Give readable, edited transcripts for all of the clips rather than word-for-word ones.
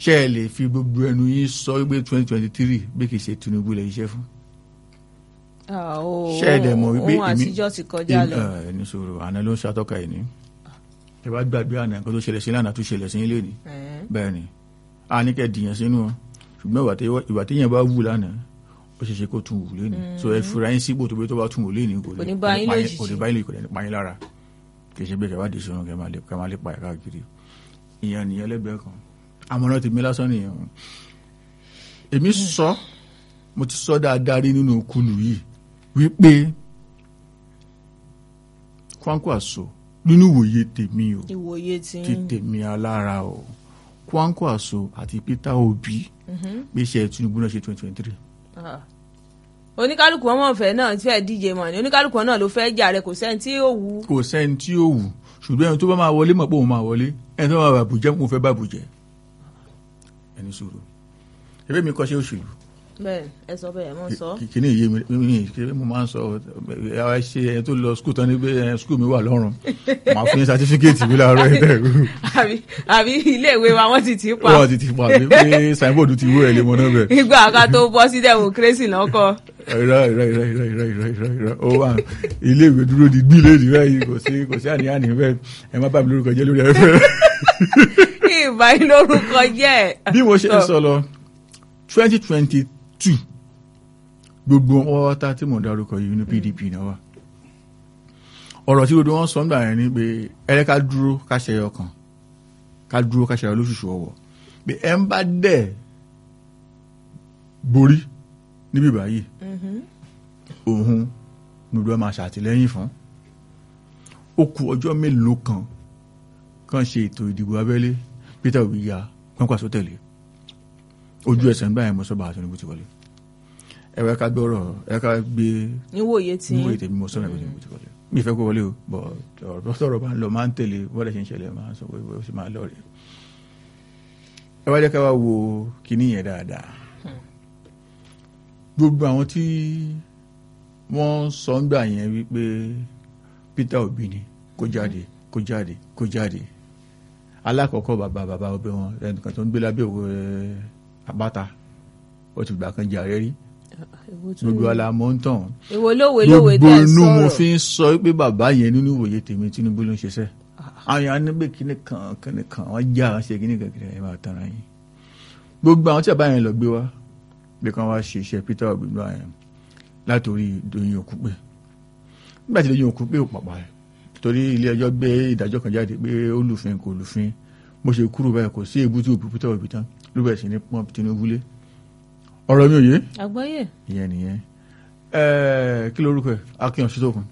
ṣé ẹ lè fi gbogbo ẹnu yín sọ wípé 2023 bí kì í ṣe Tinubu lè iṣẹ́ fún. ṣé ẹ dẹ̀ mọ̀ wípé ohun àtijọ́ ti kọjá lọ. ẹni sọ̀rọ̀ àná ló ń ṣàtọ́ka ẹ̀ ní. ẹ bá gbàgbé àná nǹkan tó ṣẹlẹ̀ sí lánàá tó ṣẹlẹ̀ sí ilé ni. bẹ́ẹ̀ ni a ní kẹ́ dìyàn sínú wọn ṣùgbọ́n ìwà téèyàn bá wù lánàá ó ṣe ṣe kó tún wù lé ní. so ẹ fura yín síbò tó bá tún wù lé ní kò ní bá yín lójijì kò ní pa yín lára kì í ṣe bẹ́ẹ̀ kẹwàá dìṣọ́ kẹ máa lè pa ẹ̀ káàkiri ìyẹn nìyẹn lẹ́gbẹ̀ẹ́ kan àmọ́ràn tèmi lásán nìyẹn. èmi mo ti sọ dáadáa rí nínú kùlù yìí wípé Kwankwaso nínú ìwòye tèmi o ìwòye ti tèmi alára o Kwankwaso àti Peter Obi bí iṣẹ́ Tinubu náà ṣe 2023. oníkálukú ọmọ ọ̀fẹ́ náà fẹ́ díje mọ̀ ní oníkálukú náà ló fẹ́ jà rẹ̀ kò sẹ́ni tí ó wù. kò sẹ́ni tí ó wù ṣùgbọ́n ẹni tó bá máa wọlé mọ̀ pé òun máa wọlé ẹni tó máa bàbùjẹ́ kò fẹ́ bàbùjẹ́ ẹni sùúrù ẹbí mi kọ́ ṣe òṣèlú. bẹ́ẹ̀ ẹ sọ bẹ́ẹ̀ mọ sọ. kìíní iye mi kìíní mo máa ń sọ ẹ ṣe ẹ tó lọ skul tán ní pé skul mi wà lọ́rùn màá fún yín sátífíkẹ́ẹ̀tì mi láàárọ̀ ẹ̀ dẹ́rù. àbí iléèwé wa wọ́n ti tì í pa. wọ́n ti tì í pa mi pé signboard ti wú ẹ̀ lé mọ́ náà bẹ̀. ìgbà ká tó bọ́ sí democracy náà kọ́. ìrọ̀ ó wà iléèwé dúró di gbí léèdì báyìí kò sí àníyàn bẹ́ẹ̀ ẹ má bá mi lórúkọ jẹ́ lórí ẹ̀fẹ́. ìbá yín lórúkọ jẹ́. bí mo ṣe ń sọ lọ 2022 gbogbo ọwọ́ta tí mo dárúkọ yìí ní PDP náà wà ọ̀rọ̀ tí gbogbo wọn sọ nígbà yẹn ni pé ẹ̀rẹ́ ká dúró ká ṣẹyọ kan ká dúró ká ṣẹyọ lóṣooṣù ọwọ́ pé ẹ̀ ń bá dẹ̀ borí níbí báyìí òun gbogbo ẹ̀ máa ṣàtìlẹ́yìn fún ó kù ọjọ́ mélòó kan ṣe ètò ìdìbò abẹ́lé Peter Obi ya Kwankwaso tẹ̀lé ojú ẹsẹ̀ nígbà yẹn mo sọ bá Tinubu ti wọlé ẹ̀wẹ̀ ká gbọ́rọ̀ ẹ̀ ká gbé níwòye tèmi mo sọ̀rọ̀ Tinubu ti wọlé mi fẹ́ kó wọlé o bọ̀ ọ̀rọ̀ sọ̀rọ̀ bá ń lọ máa ń tẹ̀lé wọ́n ṣe ń ṣẹlẹ̀ máa ń sọ pé ó sì máa lọ rẹ̀ ẹ wá jẹ́ ká wá wo kíní yẹn dáadáa gbogbo àwọn tí wọ́n sọ ń gbà yẹn wípé Peter Obi ni kó jáde alákọ̀ọ́kọ́ bàbá ọbẹ̀ wọn ẹnìkan tó ń gbé lábẹ́ òwe àbáta ó ti gbà kan jà rẹ́ rí gbogbo alamọ ń tàn gbogbo inú mo fi ń sọ pé bàbá yẹn nínú ìwòye tèmi Tinubu ló ń ṣiṣẹ́ àwọn yẹn á ní pé kíní kan wọ́n já àwọn ṣe kíní kankan ẹ̀ máa tanra yín gbogbo àwọn tí bàbá yẹn lọ gbé wá bí kan wá ṣe iṣẹ́ Peter Obi náà yẹn látòrí Doyin Okupe nígbà tí Doyin Okupe ò pàpà rẹ̀ torí ilé ẹjọ́ gbé ìdájọ́ kan jáde pé ó lùfin kò lùfin mo ṣe kúrò báyìí kò sí èbúté òbí Peter Obi tán ló bẹ̀rẹ̀ sí ní pọ́n Tinubu lé ọ̀rọ̀ mi ò yé. àgbáyé. ìyẹn nìyẹn kí lórúkọ ẹ̀ Akin Ọ̀ṣítòkun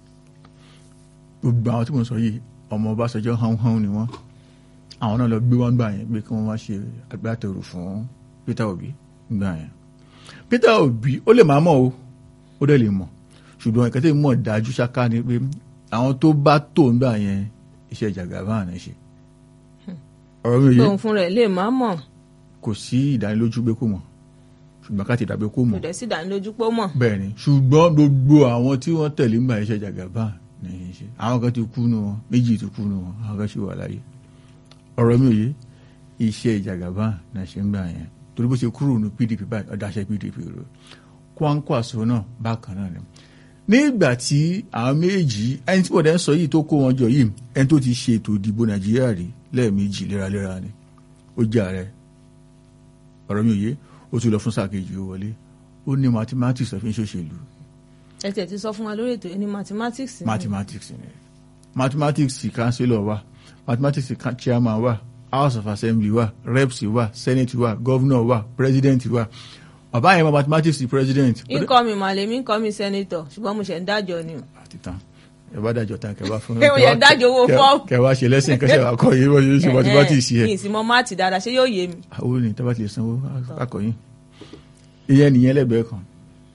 gbogbo àwọn tí mo sọ yìí ọmọ Ọbásanjọ́ hánhán ni wọ́n àwọn náà lọ gbé wọn gbà yẹn pé kí wọ́n wá ṣe agbátẹrù fún Peter Obi gbà yẹn Peter Obi ó lè máa mọ̀ o ó dẹ̀ lè mọ̀ ṣùgbọ́n ìkẹ́tẹ́ mọ̀ dájú ṣáká ni pé àwọn tó bá tó ń gbà yẹn iṣẹ́ Jagaban náà ṣe ọ̀rọ̀ mi ò yé. tóun fún rẹ̀ lè máa mọ̀. kò sí ìdánilójú pé kò mọ̀ ṣùgbọ́n ká ti dàbí kó mọ̀. kò dẹ̀ sí ìdánilójú pé ó mọ̀. bẹ́ẹ̀ ni ṣùgbọ́n gbogbo àwọn tí wọ́n tẹ̀lé ń bá iṣẹ́ Jagaban ní í ṣe àwọn kan ti kú nù wọn méjì ti kú nù wọn àwọn kan ṣì wà láyé ọ̀rọ̀ mi ò yé iṣẹ́ Jagaban náà ṣe ń gbà yẹn torí bó ṣe kúrò ní PDP báyìí ọ̀dàṣẹ́ PDP rẹ̀ Kwankwaso náà bákan náà ni nígbà tí àwọn méjì ẹni tí bọ̀dẹ̀ ń sọ yìí tó kó wọn jọ yìí ẹni tó ti ṣe ètò ìdìbò Nàìjíríà rí lẹ́ẹ̀mejì léraléra ni ó jẹ́ ààrẹ ọ̀rọ̀ mi ò yé ó tún lọ fún sáà kejì ó wọlé ó ní mathematics ọ̀fin ṣòṣèlú. ẹ tẹ̀ ti sọ fún wa lórí ètò ẹni mathematics ni. mathematics councillor wà mathematics chairman wà house of assembly wà reps wà senate wà governor wà president wà bàbá yẹn mọ mathematics president. ikọ̀ mi màlẹ́mí ikọ̀ mi senator ṣùgbọ́n mo ṣe ń dájọ́ ni. àti tán ẹ bá dájọ́ tán kẹ bá fún mi. ẹ dájọ́ owó fọ́ọ̀mù. kẹ wá ṣe lẹ́sìn kẹsẹ̀ wá kọ́ yìí wọ́n ṣe mathematics yẹ. kì í sì mọ máàtì dáadáa ṣé yóò yé mi. àwọn ènìyàn tábà ti lè sanwó akọ̀yìn ìyẹn nìyẹn lẹ́gbẹ̀ẹ́ kan.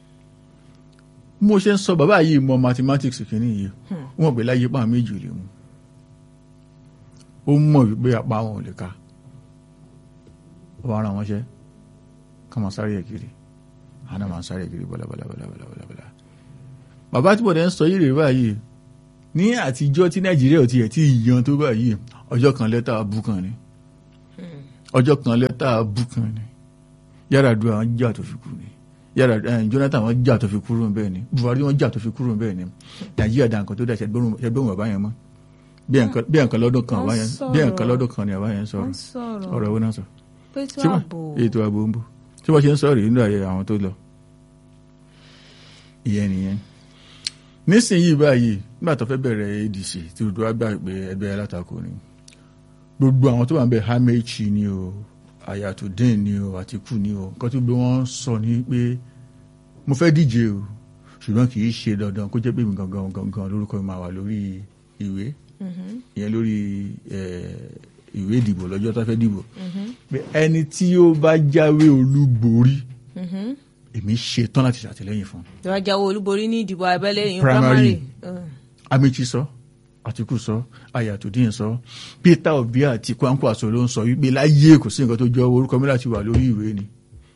mo ṣe ń sọ bàbá yìí mọ mathematics kìíní yìí wọ́n pè láyé pa méjì lè mú ó mọ̀ wípé apá wọn ò lè ka ó wá ara wọn ṣẹ́ ká máa sáré ẹ̀ kiri àná máa sáré ẹ̀ kiri bọ́lábọ́lábọ́lábọ́lá. bàbá tí bọ̀dẹ̀ ń sọ yìí rè báyìí ní àtijọ́ tí Nàìjíríà ò tiẹ̀ tí ìyan tó báyìí ọjọ́ kan lẹ́tà abú kan ni ọjọ́ kan lẹ́tà bùkún ni Yar'Adua wọn jà tó fi kú ni Jonathan wọn jà tó fi kúrò bẹ́ẹ̀ ni Buhari wọn jà tó fi kúrò bẹ́ẹ̀ ni Nàìjíríà dá nǹkan tó dá ṣẹgbẹ́rún bàbá yẹn mọ́ bí ẹ̀ǹkan lọ́dún kan ni àbá yẹn sọ̀rọ̀ ọ̀rọ̀ owó náà sọ ètò ààbò ń bò tí wọ́n ṣe ń sọ̀rọ̀ nínú àyè àwọn tó lọ ìyẹn nìyẹn nísìnyí báyìí nígbà tó fẹ́ bẹ̀rẹ̀ ADC tí odò àgbà pé ẹgbẹ́ alátakò ni gbogbo àwọn tó wà ń bẹ Amaechi ni o Ayatollah ni o Atiku ni o nǹkan tó gbé wọn sọ ni pé mo fẹ́ díje o ṣùgbọ́n kì í ṣe dandan kó jẹ́ pé mi gangan lórúkọ mi máa wà lórí ìwé ìyẹn lórí ìwé ìdìbò lọ́jọ́ tó fẹ́ dìbò pé ẹni tí ó bá jáwé olúborí èmi ṣetán láti ṣàtìlẹ́yìn fún. ìwà jáwé olúborí ní ìdìbò abẹ́lé ìyẹn primary. Amaechi sọ Atiku sọ Ayatollah sọ Peter Obi àti Kwankwaso ló ń sọ wípé láyé kò sí nǹkan tó jọ orúkọ mi láti wà lórí ìwé ni.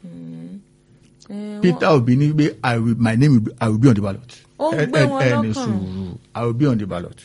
Peter Obi ní pé I will be on the ballot. ó ń gbé wọn lọ́kàn. ẹni sùúrù I will be on the ballot.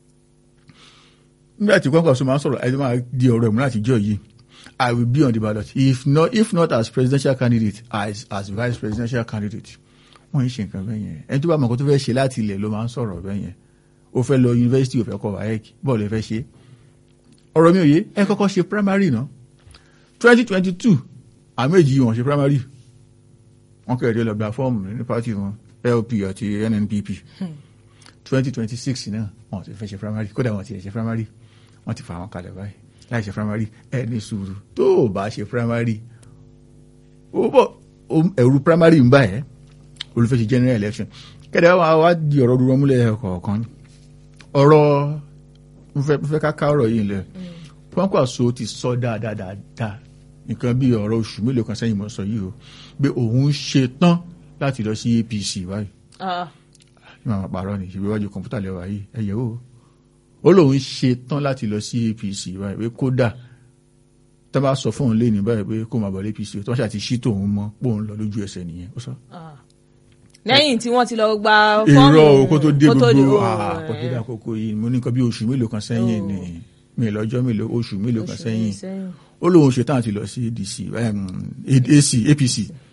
nígbà tí Kwankwaso máa ń sọ̀rọ̀ ẹni máa di ọ̀rọ̀ ẹ̀mú láti jọ yìí I will be on the ballot if not as presidential candidate as vice presidential candidate. wọ́n ń ṣe nǹkan bẹ́ẹ̀ yẹn ẹni tó bá mọ̀ kó tó fẹ́ ṣe láti ilẹ̀ ló máa ń sọ̀rọ̀ bẹ́ẹ̀ yẹn ó fẹ́ lọ yunifásitì ó fẹ́ kọ́ WAEC bọ́ọ̀lù ẹ fẹ́ ṣe ọ̀rọ̀ mi ò yé ẹ kọ́kọ́ ṣe primary náà 2022 àméjì wọn ṣe primary wọn kẹ̀rẹ̀ lọ gba fọ́ọ̀mù ní pàtì wọn LP àti NNPP 2026 náà wọn ti fẹ́ ṣe primary kódà wọn ti ṣe primary wọn ti fà wọn kalẹ̀ báyìí láì ṣe primary ẹni sùúrù tó o bá ṣe primary ó bọ̀ ẹ̀rù primary ń bá ẹ̀ olùfẹ́ ṣe general election kẹ́dẹ̀ wá di ọ̀rọ̀ dúró múlẹ̀ kọ̀ọ̀kan ọ̀rọ̀ mo fẹ́ ká ọ̀rọ̀ yìí lẹ̀ Kwankwaso ti sọ dáadáa nǹkan bí ọ̀rọ̀ oṣù mélòó kan sẹ́yìn mo sọ yìí o pé òun ṣe tán láti lọ sí APC báyìí ní màmá parọ́ ni ìwéwájú kọ̀ǹpútà lẹ́wà yìí ẹ̀yẹ̀ o ó lóun ṣe tán láti lọ sí APC báyìí pé kódà tá bá sọ fóun lé ní báyìí pé kó máa bọ̀ lé APC tó ṣáà ti ṣí tòun mọ́ pòun lọ lójú ẹsẹ̀ nìyẹn ó sọ. lẹ́yìn tí wọ́n ti lọ gba fọ́ọ̀mù irọ́ kó tó dé gbogbo àkọ́kọ́ àkókò yìí mo ní nǹkan bí oṣù mélòó kan sẹ́yìn ni mi lọ́jọ́ oṣù mélòó kan sẹ́yìn ó lóun ṣetán àti lọ sí APC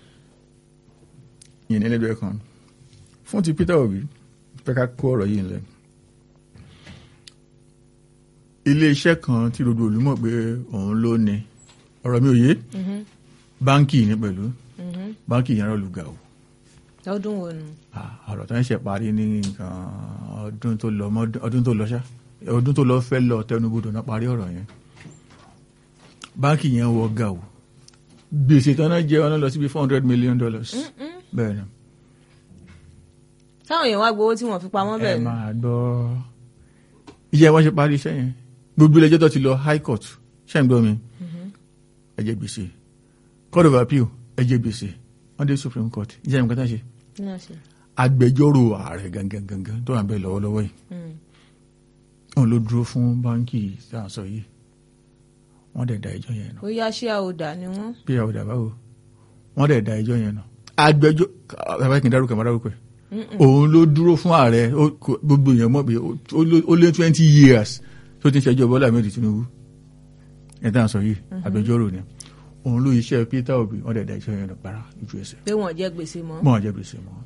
yẹn ní ẹlẹ́dọ̀ẹ́ kan fún ti Peter Obi pẹ́ ká kó ọ̀rọ̀ yìí lẹ̀ ilé iṣẹ́ kan tí rodo olúmọ̀ pé òun ló ní ọ̀rọ̀ mi ò yé báńkì ní pẹ̀lú báńkì yẹn rọ̀ lùgà o. ọdún wo nù. ọ̀rọ̀ tó ń ṣe parí ní nǹkan ọdún tó lọ ṣá ọdún tó lọ fẹ́ lọ tẹnubodò náà parí ọ̀rọ̀ yẹn báńkì yẹn wọ gà o gbèsè tán náà jẹ́ ọ̀nà lọ síbi $400 million bẹ́ẹ̀ ni. táwọn èèyàn wá gbowó tí wọ́n fi pamọ́ bẹ́ẹ̀ ni. ẹ máa gbọ́ iye wọn ṣe parí iṣẹ́ yẹn gbogbo ilé ẹjọ́ tó ti lọ high court ṣe ń gbọ́ mi ẹ jẹ gbèsè court of appeal ẹ jẹ gbèsè wọ́n dé supreme court iṣẹ́ ìmọ̀ kẹta ṣe agbẹjọ́rò ààrẹ gangan tó wà bẹ́ẹ̀ lọ́wọ́lọ́wọ́ yìí wọ́n ló dúró fún báńkì tá à ń sọ yìí wọ́n dẹ̀ da ẹjọ́ yẹn nù. ó yá ṣé àwòdà ni wọ́n. bí àwòdà báwo wọ́n dẹ̀ da ẹjọ́ yẹn nù agbẹjọ́ bàbá kì í dárúkọ òun ló dúró fún ààrẹ gbogbo èèyàn mọ̀ pé ó lé 20 years tó ti ń ṣẹjọ́ Bọ́lá Ahmed Tinubu ẹ̀dá ń sọ yìí agbẹjọ́rò ni òun ló iṣẹ́ Peter Obi wọ́n dẹ̀ da ẹjọ́ yẹn nù para lójú ẹsẹ̀. pé wọ́n jẹ́ gbèsè mọ́. wọ́n jẹ́ gbèsè mọ́.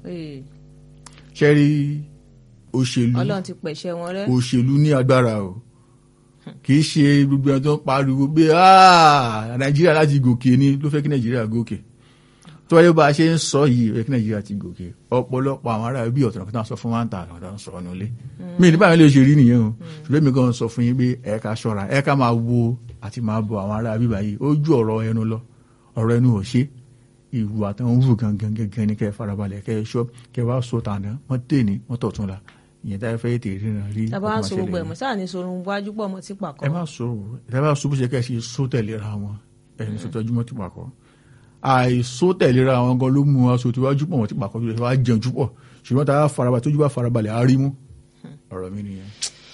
ṣe rí òṣèlú Ọlọ́run ti pẹ̀ṣẹ̀ wọn rẹ́. òṣèlú ní agbára o kì í ṣe gbogbo ẹni tó ń pariwo pé Nàìjíríà láti gòkè ni ló fẹ́ kí Nàìjíríà gòkè tó wáyé bá a ṣe ń sọ yìí ẹ kí Nàìjíríà ti gòkè ọ̀pọ̀lọpọ̀ àwọn ará bí ọ̀tọ̀ kan sọ fún wa ń ta àkàndá ń sọ ọ́nà ilé mi ní báyìí lè ṣe rí nìyẹn o ṣùgbọ́n mi kàn sọ fún yín pé ẹ ká ṣọ́ra ẹ ká máa wo àti máa bọ àwọn ará bíbá yìí ó ju ọ̀rọ̀ ẹnu lọ ọ̀rọ̀ ẹnu ò ṣe ìwù àtàwọn wù gangan ní kẹ́ farabalẹ̀ kẹ́ ṣọ́ kẹ́ wá sọ tàná wọ́n tè ní wọ́n tọ̀tún la ìyẹn tá a fẹ́ tè ríran rí. tàbá ń sọ gbogbo ẹ̀mọ́ sáà ní sorun wájú pọ̀ mọ́ tí pàkọ́. ẹ má sọ ìtàbá sọ bó ṣe kẹ́ ṣe sọ tẹ̀léra wọn ẹni sọ tọ́jú mọ́ tí pàkọ́ àìsó tẹ̀léra àwọn gan ló mú aṣọ tí wájú pọ̀ wọ́n ti pàkọ́ tó wá jẹun jù pọ̀ ṣùgbọ́n tá a farabalẹ̀ tójú bá farabalẹ̀ á rí mú ọ̀rọ̀ mi nìyẹn.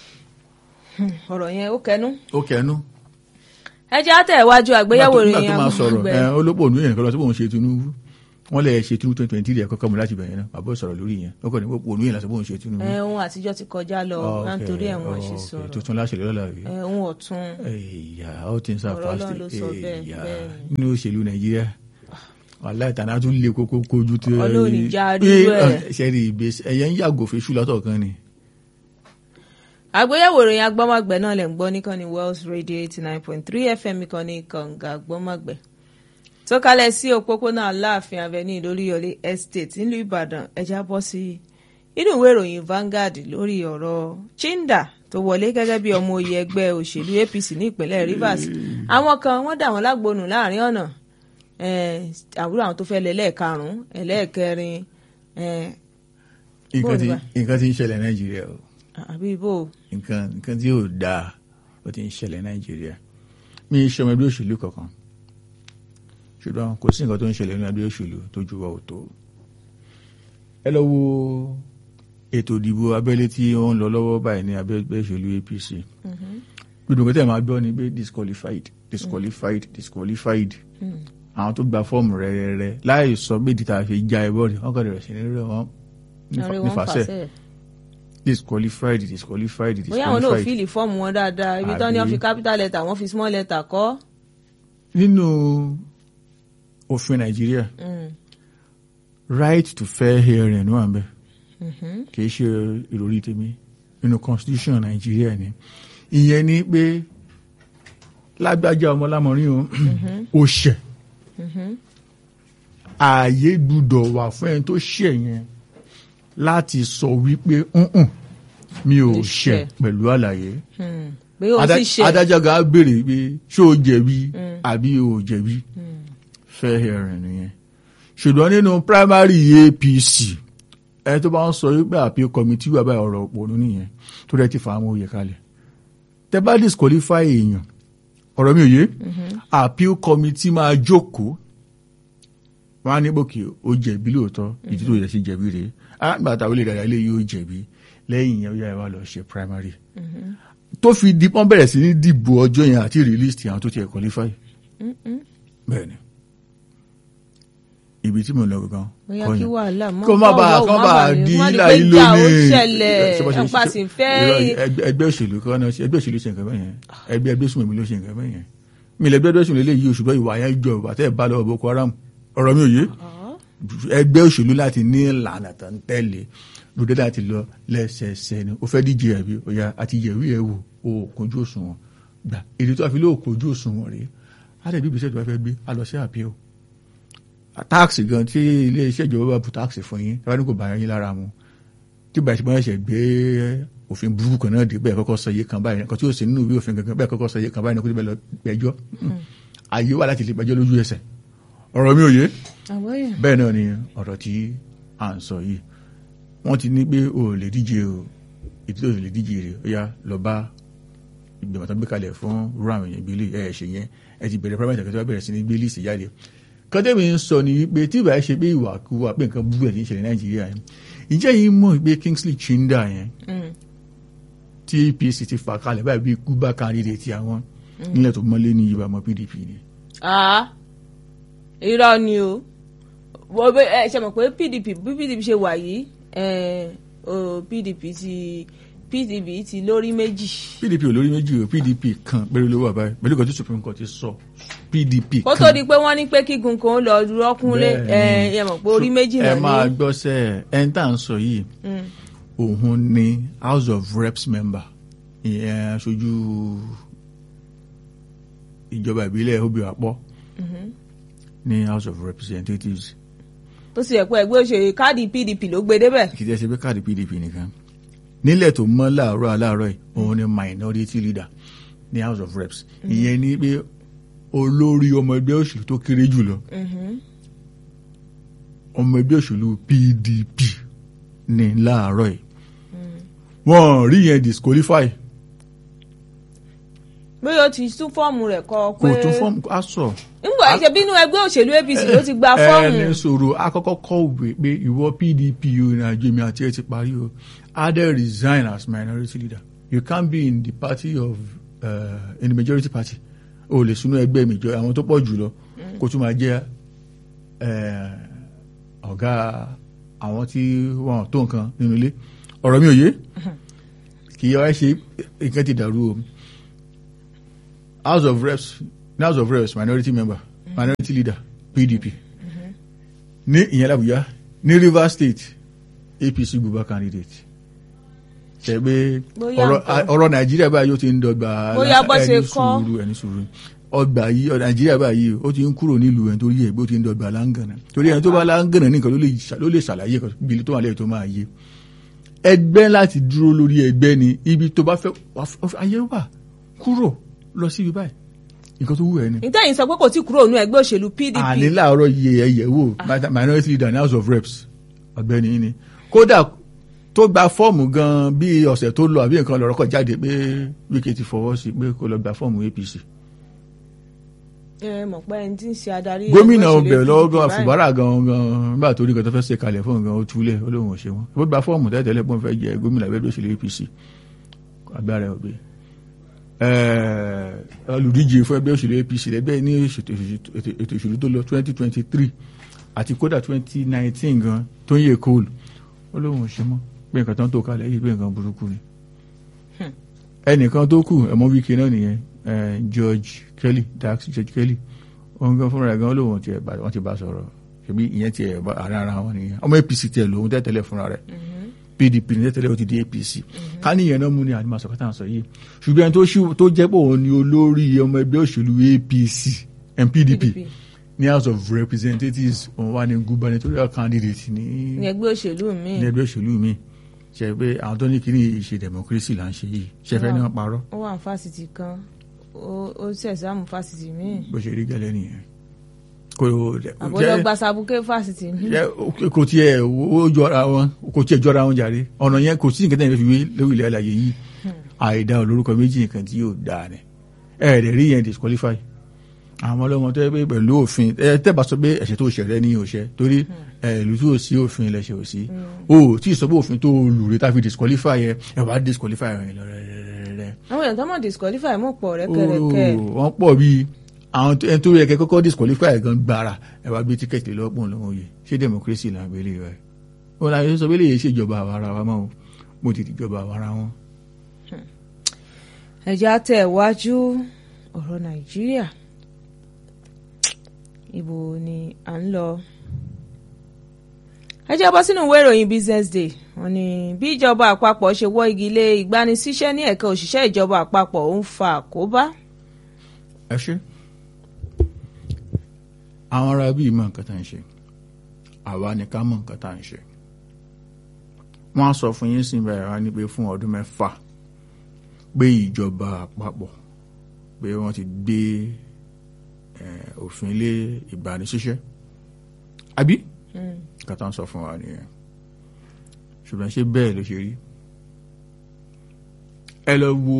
ọ̀rọ̀ yẹn ó kẹnu. ó kẹnu. ẹ jẹ́ àtẹ̀wájú àgbéyẹ̀wò ìròyìn àwọn ọmọ ẹgbẹ́. olóòpó ònú yẹn kan lọ sí bóun ṣe Tinubu wọ́n lè ṣe Tinubu 2023 ẹ̀kọ́ kọ́mù láti bẹ̀rẹ̀ náà bàbá sọ̀rọ̀ lórí yẹn lọ́kọ̀ ní òun yẹn lásán bóun ṣe Tinubu. ohun àtijọ́ ti kọjá lọ nítorí ẹ̀wọ̀n ṣe sọ̀rọ̀ tuntun láṣẹ lọ́la rí. ohun ọ̀tún ẹ̀yà ó ti ń sá ọ̀rọ̀ Ọlọ́run ló sọ bẹ́ẹ̀ nínú òṣèlú Nàìjíríà aláìtàná tún lè kókó kojú tó Ọlọ́run jáde rẹ̀ ṣẹ́rí ìgbésẹ̀ ẹ̀yẹ ń yàgò fèṣù látọ̀ kan ni. àgbéyẹ̀wò ìròyìn agbọ́mọ̀gbẹ́ náà lẹ̀ ń gbọ́ níkànnì Wells Radio 89.3 FM ìkànnì kànga agbọ́mọ̀gbẹ́ tó kalẹ̀ sí òpópónà Aláàfin Avenue lóríyọlé estate nílùú Ìbàdàn ẹja bọ́ sí inú ìwé ìròyìn Vanguard lórí ọ̀rọ̀ Chinda tó wọlé gẹ́gẹ́ bí ọmọ oyè ẹgbẹ́ òṣèlú APC ní ìpínlẹ̀ Rivers àwọn kan wọ́n dà wọ́n lágbónú láàrin ọ̀nà àbúrò àwọn tó fẹ́ lẹ́ẹ̀karùn-ún ẹlẹ́ẹ̀kẹrin. nǹkan tí ń ṣẹlẹ̀ Nàìjíríà o àbí ibo. nǹkan tí yóò dáa ó ti ń ṣẹlẹ̀ Nàìjíríà mi ń ṣọmọ ẹgbẹ́ òṣèlú kankan ṣùgbọ́n kò sí nǹkan tó ń ṣẹlẹ̀ nínú ẹgbẹ́ òṣèlú tó ju wa ò tó. ẹ lọ wo ètò ìdìbò abẹ́lé tí ó ń lọ lọ́wọ́ báyìí ní abẹ́gbẹ́ òṣèlú APC gbogbo nǹkan tẹ̀ máa gbọ́ ni pé disqualified àwọn tó gba fọ́ọ̀mù rẹ̀ láì sọ pé ìdíta fi já ẹbọ rẹ̀ wọ́n kàn rẹ̀ sí nílẹ̀ wọn nífàsẹ́ disqualified. bóyá àwọn náà fíìlì fọ́ọ̀mù wọn dáadáa ibi tán ni wọ́n fi capital letter wọ́n fi small letter kọ́. nínú òfin Nàìjíríà right to fair hearing ní wàá bẹ kì í ṣe ìròrí tèmi nínú constitution Nàìjíríà ni ìyẹn ni pé lágbájá ọmọlámọrin ó ṣẹ̀ ààyè gbúdọ̀ wà fún ẹni tó ṣẹ̀ yẹn láti sọ wípé mi ò ṣẹ̀ pẹ̀lú àlàyé adájọ́ ga béèrè pé ṣé o jẹ̀bi àbí o jẹ̀bi fair hearing nìyẹn ṣùgbọ́n nínú primary APC ẹni tó bá ń sọ wípé appeal committee wà báyìí ọ̀rọ̀ òpònú nìyẹn tó rẹ̀ ti fà á mọ́ òye kalẹ̀ tẹ́ bá disqualify èèyàn ọ̀rọ̀ mi ò yé appeal committee máa jókòó wọ́n á ní bòkè ó jẹ̀bi lóòótọ́ ìdí tó yẹ sí jẹ̀bi rèé àgbà táwọn ilé ìdàgbà ilé yóò jẹ̀bi lẹ́yìn yẹn ó yá ẹ wá lọ ṣe primary tó fi di wọ́n bẹ̀rẹ̀ sí ní dìbò ọjọ́ yẹn àti release àwọn tó ti ẹ̀ qualify bẹ́ẹ̀ ni ibi tí mo lọ gangan kó má bàa di ilà ìlú ní ẹgbẹ́ òṣèlú kan náà ẹgbẹ́ òṣèlú ṣe nǹkan bẹ́ẹ̀ yẹn ẹgbẹ́ òṣèlú ló ṣe nǹkan bẹ́ẹ̀ yẹn mi lẹ́gbẹ́ òṣèlú lè yí òṣùgbọ́n ìwà yẹn jọ ìwà tẹ́ ẹ̀ bá lọ́wọ́ Boko Haram ọ̀rọ̀ mi ò yé ẹgbẹ́ òṣèlú láti ní ìlànà tó ń tẹ̀lé lóde láti lọ lẹ́sẹẹsẹ ni ó fẹ́ díje ẹ̀bí ọ̀yà àti yẹ̀wí ẹ̀ wò ó kojú òṣùwọ̀n gbà èdè tó a fi lóò kojú òṣùwọ̀n rèé á tẹ̀ bí ìgbésẹ̀ tó a fẹ́ gbé a lọ sí àpíọ̀ táàkì gan tí ilé iṣẹ́ ìjọba bá bu táàkì fún yín tí wọ́n ní kò bá yín lára mu tí bàtí wọ́n ṣẹ̀ gbé òfin burúkú kan náà dé bẹ́ẹ̀ kọ́kọ́ sọ iye kan báyìí nǹkan tí ó sì nínú ìwé òfin gangan bẹ́ẹ̀ kọ́kọ́ sọ iye kan báyìí kó tó bẹ́ẹ̀ lọ gbẹ́jọ́ àyè wà láti lè gbẹ́jọ́ lójú ẹsẹ̀ ọ̀rọ̀ mi ò yé bẹ́ẹ̀ náà ni ọ̀rọ̀ tí à ń sọ yìí wọ́n ti ní pé o lè díje o ìdí tó lè díje rẹ̀ ó yá lọ bá ìgbìmọ̀ tó gbé kalẹ̀ fún ram yẹn gbélé ẹ̀ ṣe yẹn ẹ ti bẹ̀rẹ̀ primary secretary bẹ̀rẹ̀ sí ní gbé líìsì jáde kọ́tẹ́mi ń sọ ni pé tí ìbá ṣe pé ìwàkuwà pé nǹkan búburú ẹ̀ ti ń ṣẹlẹ̀ Nàìjíríà yẹn ìjẹ́ yìí mọ̀ pé Kingsley Chinda yẹn tí APC ti fà kalẹ̀ báyìí bí kúbá candidate àwọn nílẹ̀ tó mọ́lé ní ìbámu PDP ni. irọ́ ni o ṣe mọ̀ pé PDP bí PDP ṣe wà yìí PDP ti lórí méjì. PDP ò lórí méjì o PDP kan pẹ̀lú ló wà báyìí pẹ̀lú ìkọ́jú Supreme Court ti sọ PDP kan. kó tó di pé wọ́n ní pé kígun kan lọ rọ́kúnlé ẹ mọ̀ pé orí méjì náà ní. ẹ máa gbọ́ sẹ́ ẹ̀ ń tà ń sọ yìí òun ni House of Reps member ìyẹn aṣojú ìjọba ìbílẹ̀ Obiapọ ní House of Representatives. tó sì yẹ pé ẹgbẹ́ òṣèré káàdì PDP ló gbé débẹ̀. kì í ṣe pé káàdì PDP nìkan nílẹ̀ tó mọ́ láàárọ̀ aláàárọ̀ yìí òun ni minority leader ní House of Reps ìyẹn ni pé olórí ọmọ ẹgbẹ́ òṣèlú tó kéré jùlọ ọmọ ẹgbẹ́ òṣèlú PDP ní láàárọ̀ yìí wọ́n rí yẹn disqualify. bóyá o ti tún fọ́ọ̀mù rẹ̀ kọ pé kò tún fọ́ọ̀mù aṣọ. nígbà ìṣe bínú ẹgbẹ́ òṣèlú APC ló ti gba fọ́ọ̀mù. ẹni sọ̀rọ̀ akọ́kọ́ kọ̀wé pé ìwọ PDP o ìrìnàjò mi àti ẹ ti parí o Adé resign as minority leader you can't be in the party of in the majority party o lè sunú ẹgbẹ́ mi jọ àwọn tó pọ̀ jù lọ kó tún máa jẹ́ ọ̀gá àwọn tí wọ́n tó nǹkan nínú ilé ọ̀rọ̀ mi ò yé kì í wá ṣe nǹkan ti dàrú o House of Reps minority member minority leader PDP ní ìyẹn l'Àbújá ní Rivers State APC gbogbo candidate ṣe pé ọ̀rọ̀ Nàìjíríà báyìí ó ti ń dọ́gba ẹni sùúrù ọgbà yìí Nàìjíríà báyìí ó ti ń kúrò nílùú ẹni torí ẹgbẹ́ ó ti ń dọ́gba láǹgànà torí ẹni tó bá láǹgànà nìkan ló lè ṣàlàyé bí tó wà lẹ́yìn tó máa yé ẹgbẹ́ láti dúró lórí ẹgbẹ́ ni ibi tó bá fẹ́ ayé wà kúrò lọ síbi báyìí nǹkan tó wù ẹ́ ni. ìtẹ́yìn sọ pé kò tí kúrò nínú ẹgbẹ́ òṣèlú PDP. àní láàárọ̀ yẹ̀ wò minority leader ní House of Reps ọ̀gbẹ́ni yìí ni kódà tó gba fọ́ọ̀mù gan bí ọ̀sẹ̀ tó lọ àbí nǹkan lọ́rọ́ kọ̀ jáde pé Wike ti fọwọ́ sí pé kó lọ gba fọ́ọ̀mù APC. mọ̀ pé ẹni tí ń ṣe adarí. gómìnà ọbẹ̀ lọ́gán Fubara gan nígbà tó rí nǹkan tó fẹ́ ṣe kalẹ̀ fún gan ó túlẹ̀ ó lóun ò ṣe wọn ó gba fọ́ọ̀mù tẹ́tẹ́lẹ̀ pọ́n fẹ́ jẹ gómìnà ẹgbẹ́ òṣèlú APC agbára ọ̀gbẹ́ olùdíje fún ẹgbẹ́ òṣèlú APC lẹ́gbẹ́ ní ètò ìṣèlú tó lọ 2023 àti kódà 2019 gan tó ń yẹ kóòlù ó lóun ò ṣe mọ́ pé nǹkan tó ń tó kalẹ̀ yìí pé nǹkan burúkú ni ẹnìkan tó kù ẹ̀mọ́ Wike náà nìyẹn George Kelly òun gan fúnra ẹ̀ gan lóun wọ́n ti bá sọ̀rọ̀ ṣebí ìyẹn ti ẹ̀ ara wọn nìyẹn ọmọ APC tiẹ̀ lòun tẹ́tẹ́lẹ̀ fúnra rẹ̀ PDP ní tẹ́tẹ́lẹ̀ ó ti di APC ká níyẹn náà mú ní àdìmọ̀ sọ̀kátà sọ yìí ṣùgbọ́n tó jẹ́ pé òun ni olórí ọmọ ẹgbẹ́ òṣèlú APC PDP ní House of Representatives òun wà ní gubernatorial candidate ní ẹgbẹ́ òṣèlú mi ṣe pé àwọn tó ní kí ní ìṣe democracy là ń ṣe yìí ṣe fẹ́ ní wọ́n parọ́. ó wà ní fásitì kan ó ṣẹ̀sáàmù fásitì míì. bó ṣe rí gẹ́lẹ́ nìyẹn. àbúrò gba sàbùkẹ́ fásitì míì. kò tiẹ̀ jọra wọn jàre ọ̀nà yẹn kò sí nǹkan tẹ́lẹ̀ fi wé lórí ilẹ̀ àlàyé yìí àìdá olórúkọ méjì nǹkan tí yóò dáa ni ẹ̀ẹ́dẹ̀ rí yẹn disqualify àwọn ọlọ́mọ tó yẹ pé pẹ̀lú òfin tẹ́bà sọ pé ẹ̀ṣẹ̀ tó ṣẹ̀rẹ́ ní òṣẹ́ torí ìlú tí ò sí òfin lẹ́ṣẹ̀ ò sí o tí ì sọ pé òfin tó lùrẹ́ tá fi disqualify ẹ wá disqualify ẹ lọ rẹ̀. àwọn èèyàn tó mọ̀ disqualify mọ̀ pọ̀ rẹ́kẹ̀rẹ́kẹ́. wọ́n pọ̀ bíi àwọn ẹni tó yẹ kẹ́ kọ́kọ́ disqualify gan gbára ẹ wá gbé tíkẹ́ẹ̀tì lọ́pọ̀n lọ́wọ́ yìí ṣé democracy là ń gbélé rẹ̀ ó láyé sọ pé lè ṣèjọba àwara wa mọ́ mo ti dìjọba àwara wọn. ẹ̀já tẹ̀ wájú ọ̀rọ̀ Nàìjíríà ibo ni à ń lọ. ẹ jẹ́ bọ́ sínú ìwé ìròyìn Business Day wọ́n ní bí ìjọba àpapọ̀ ṣe wọ́ igi lé ìgbanisíṣẹ́ ní ẹ̀ka òṣìṣẹ́ ìjọba àpapọ̀ ó ń fa àkóbá. ẹ ṣe àwọn ará bíi mọ̀ nǹkan tá à ń ṣe àwa ni ká mọ̀ nǹkan tá à ń ṣe. wọ́n á sọ fún yín sí ìbẹ̀rẹ̀ wá ní pé fún ọdún 6 pé ìjọba àpapọ̀ pé wọ́n ti gbé òfin ilé ìgbanisíṣẹ́ àbí kàtà ń sọ fún wa nìyẹn ṣùgbọ́n ṣé bẹ́ẹ̀ ló ṣe rí ẹ lọ wo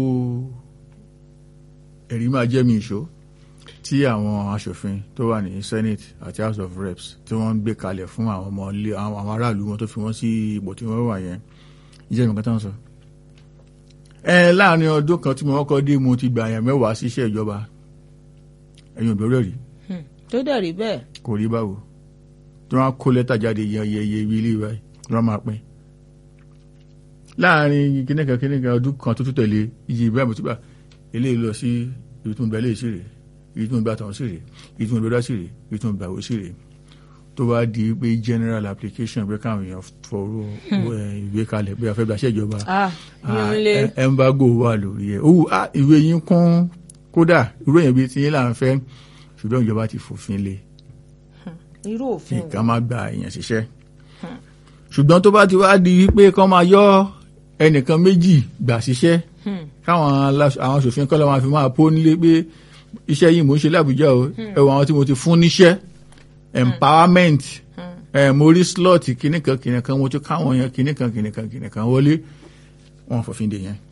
ẹ̀rí máa jẹ́ mi ìṣó tí àwọn aṣòfin tó wà ní Senate àti House of Reps tí wọ́n ń gbé kalẹ̀ fún àwọn ọmọ ilé àwọn aráàlú wọn tó fi wọ́n sí ipò tí wọ́n wà yẹn ìjẹ́ ìmọ̀ kàtà ń sọ láàrin ọdún kan tí mo kọ́kọ́ dé mo ti gbà àyàn 10 síṣẹ́ ìjọba ẹ̀yin òbẹ̀rẹ̀ rí. tó dẹ̀ rí bẹ́ẹ̀. kò rí báwo tí wọ́n á kó lẹ́tà jáde yẹyẹ ibi ilé ìwà tí wọ́n máa pín. láàrin kíníkan ọdún kan tó tún tẹ̀lé iye ìbí àbòtíbà eléyìí lọ sí ibi tí mo gbà léyìí sí rè ibi tí mo gbà tàn sí rè ibi tí mo gbà sí rè ibi tí mo gbà wò sí rè tó bá di pé general application pé káwọn èèyàn fọwọ́ ìwé kalẹ̀ pé a fẹ́ gbàṣẹ́ ìjọba embargo wà lórí ẹ̀ ìwé yín kún kódà irú èèyàn bíi tiyín là ń fẹ́ ṣùgbọ́n ìjọba ti fòfin lé irú òfin nǹkan máa gba èèyàn ṣiṣẹ́ ṣùgbọ́n tó bá ti wá di wípé kán máa yọ ẹnìkan méjì gbà ṣiṣẹ́ káwọn àwọn ṣòfin kọ́ lọ́ máa fi máa pó nílé pé iṣẹ́ yìí mò ń ṣe lábújá o ẹ̀wọ̀n àwọn tí mo ti fún níṣẹ́ empowerment mo rí slot kìnìkan mo ti káwọn yẹn kìnìkan wọlé wọn fòfin dè yẹn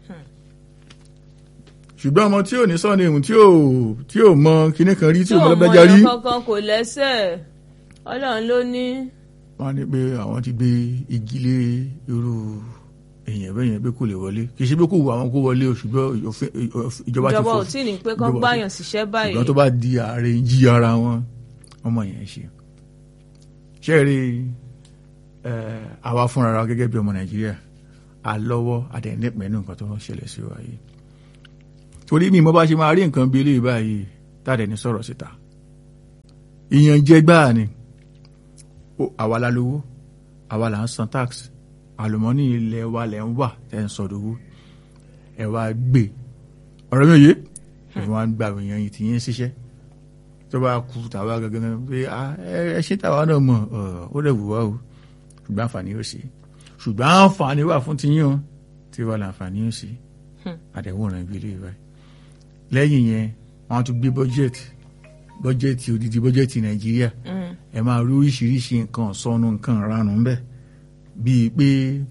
ṣùgbọ́n ọmọ tí ò ní sọ́ọ̀nì ìhùn tí ò mọ kinní kan rí tí ò mọ lọ́gbẹ́já rí. tí ò mọ kankan kò lẹ́sẹ̀ Ọlọ́run ló ní. wọ́n á ní pé àwọn ti gbé igi lé irú èèyàn bẹ́ẹ̀ yẹn pé kò lè wọlé kì í ṣe pé kò wù àwọn kó wọlé o ṣùgbọ́n ìjọba ti fò. ìjọba ò tí ì ní pé kán gbáyàn síṣẹ́ báyìí. ṣùgbọ́n tó bá di ààrẹ jí ara wọn ọmọ yẹn ṣe ṣe rí àwa fúnra wa gẹ́gẹ́ bí ọmọ Nàìjíríà alọ́wọ́ àdẹ̀nípẹ̀ẹ́nù nǹkan tó ń ṣẹlẹ̀ sí wa yìí torí mi mo bá ṣe máa rí nǹkan bí eléyìí báyìí táàdẹ̀ ní sọ̀rọ̀ síta ìyànjẹ gbáà ni àwa la lówó àwa là ń san tax àlùmọ́nì ilẹ̀ wa lẹ̀ ń wà ẹ̀ ń sọ̀dọ̀wó ẹ̀ wá gbé ọ̀rọ̀ mi ò yé ẹ̀ wá ń gba èèyàn yìí tí yín ṣiṣẹ́ tó bá kú tàwa gangan pé ẹ ṣe tàwa náà mọ̀ ó dẹ̀ wù wá o ṣùgbọ́n àǹfààní yóò ṣe ṣùgbọ́n àǹfààní wà fún tiyín o tí wà láǹfààní yóò ṣe àdẹ̀wòrán ibi ilé rẹ̀ lẹ́yìn yẹn wọ́n tún gbé bọ́jẹ́tì odidi bọ́jẹ́tì Nàìjíríà ẹ máa rí oríṣiríṣi nǹkan sọnù nǹkan ranù ńbẹ bíi pé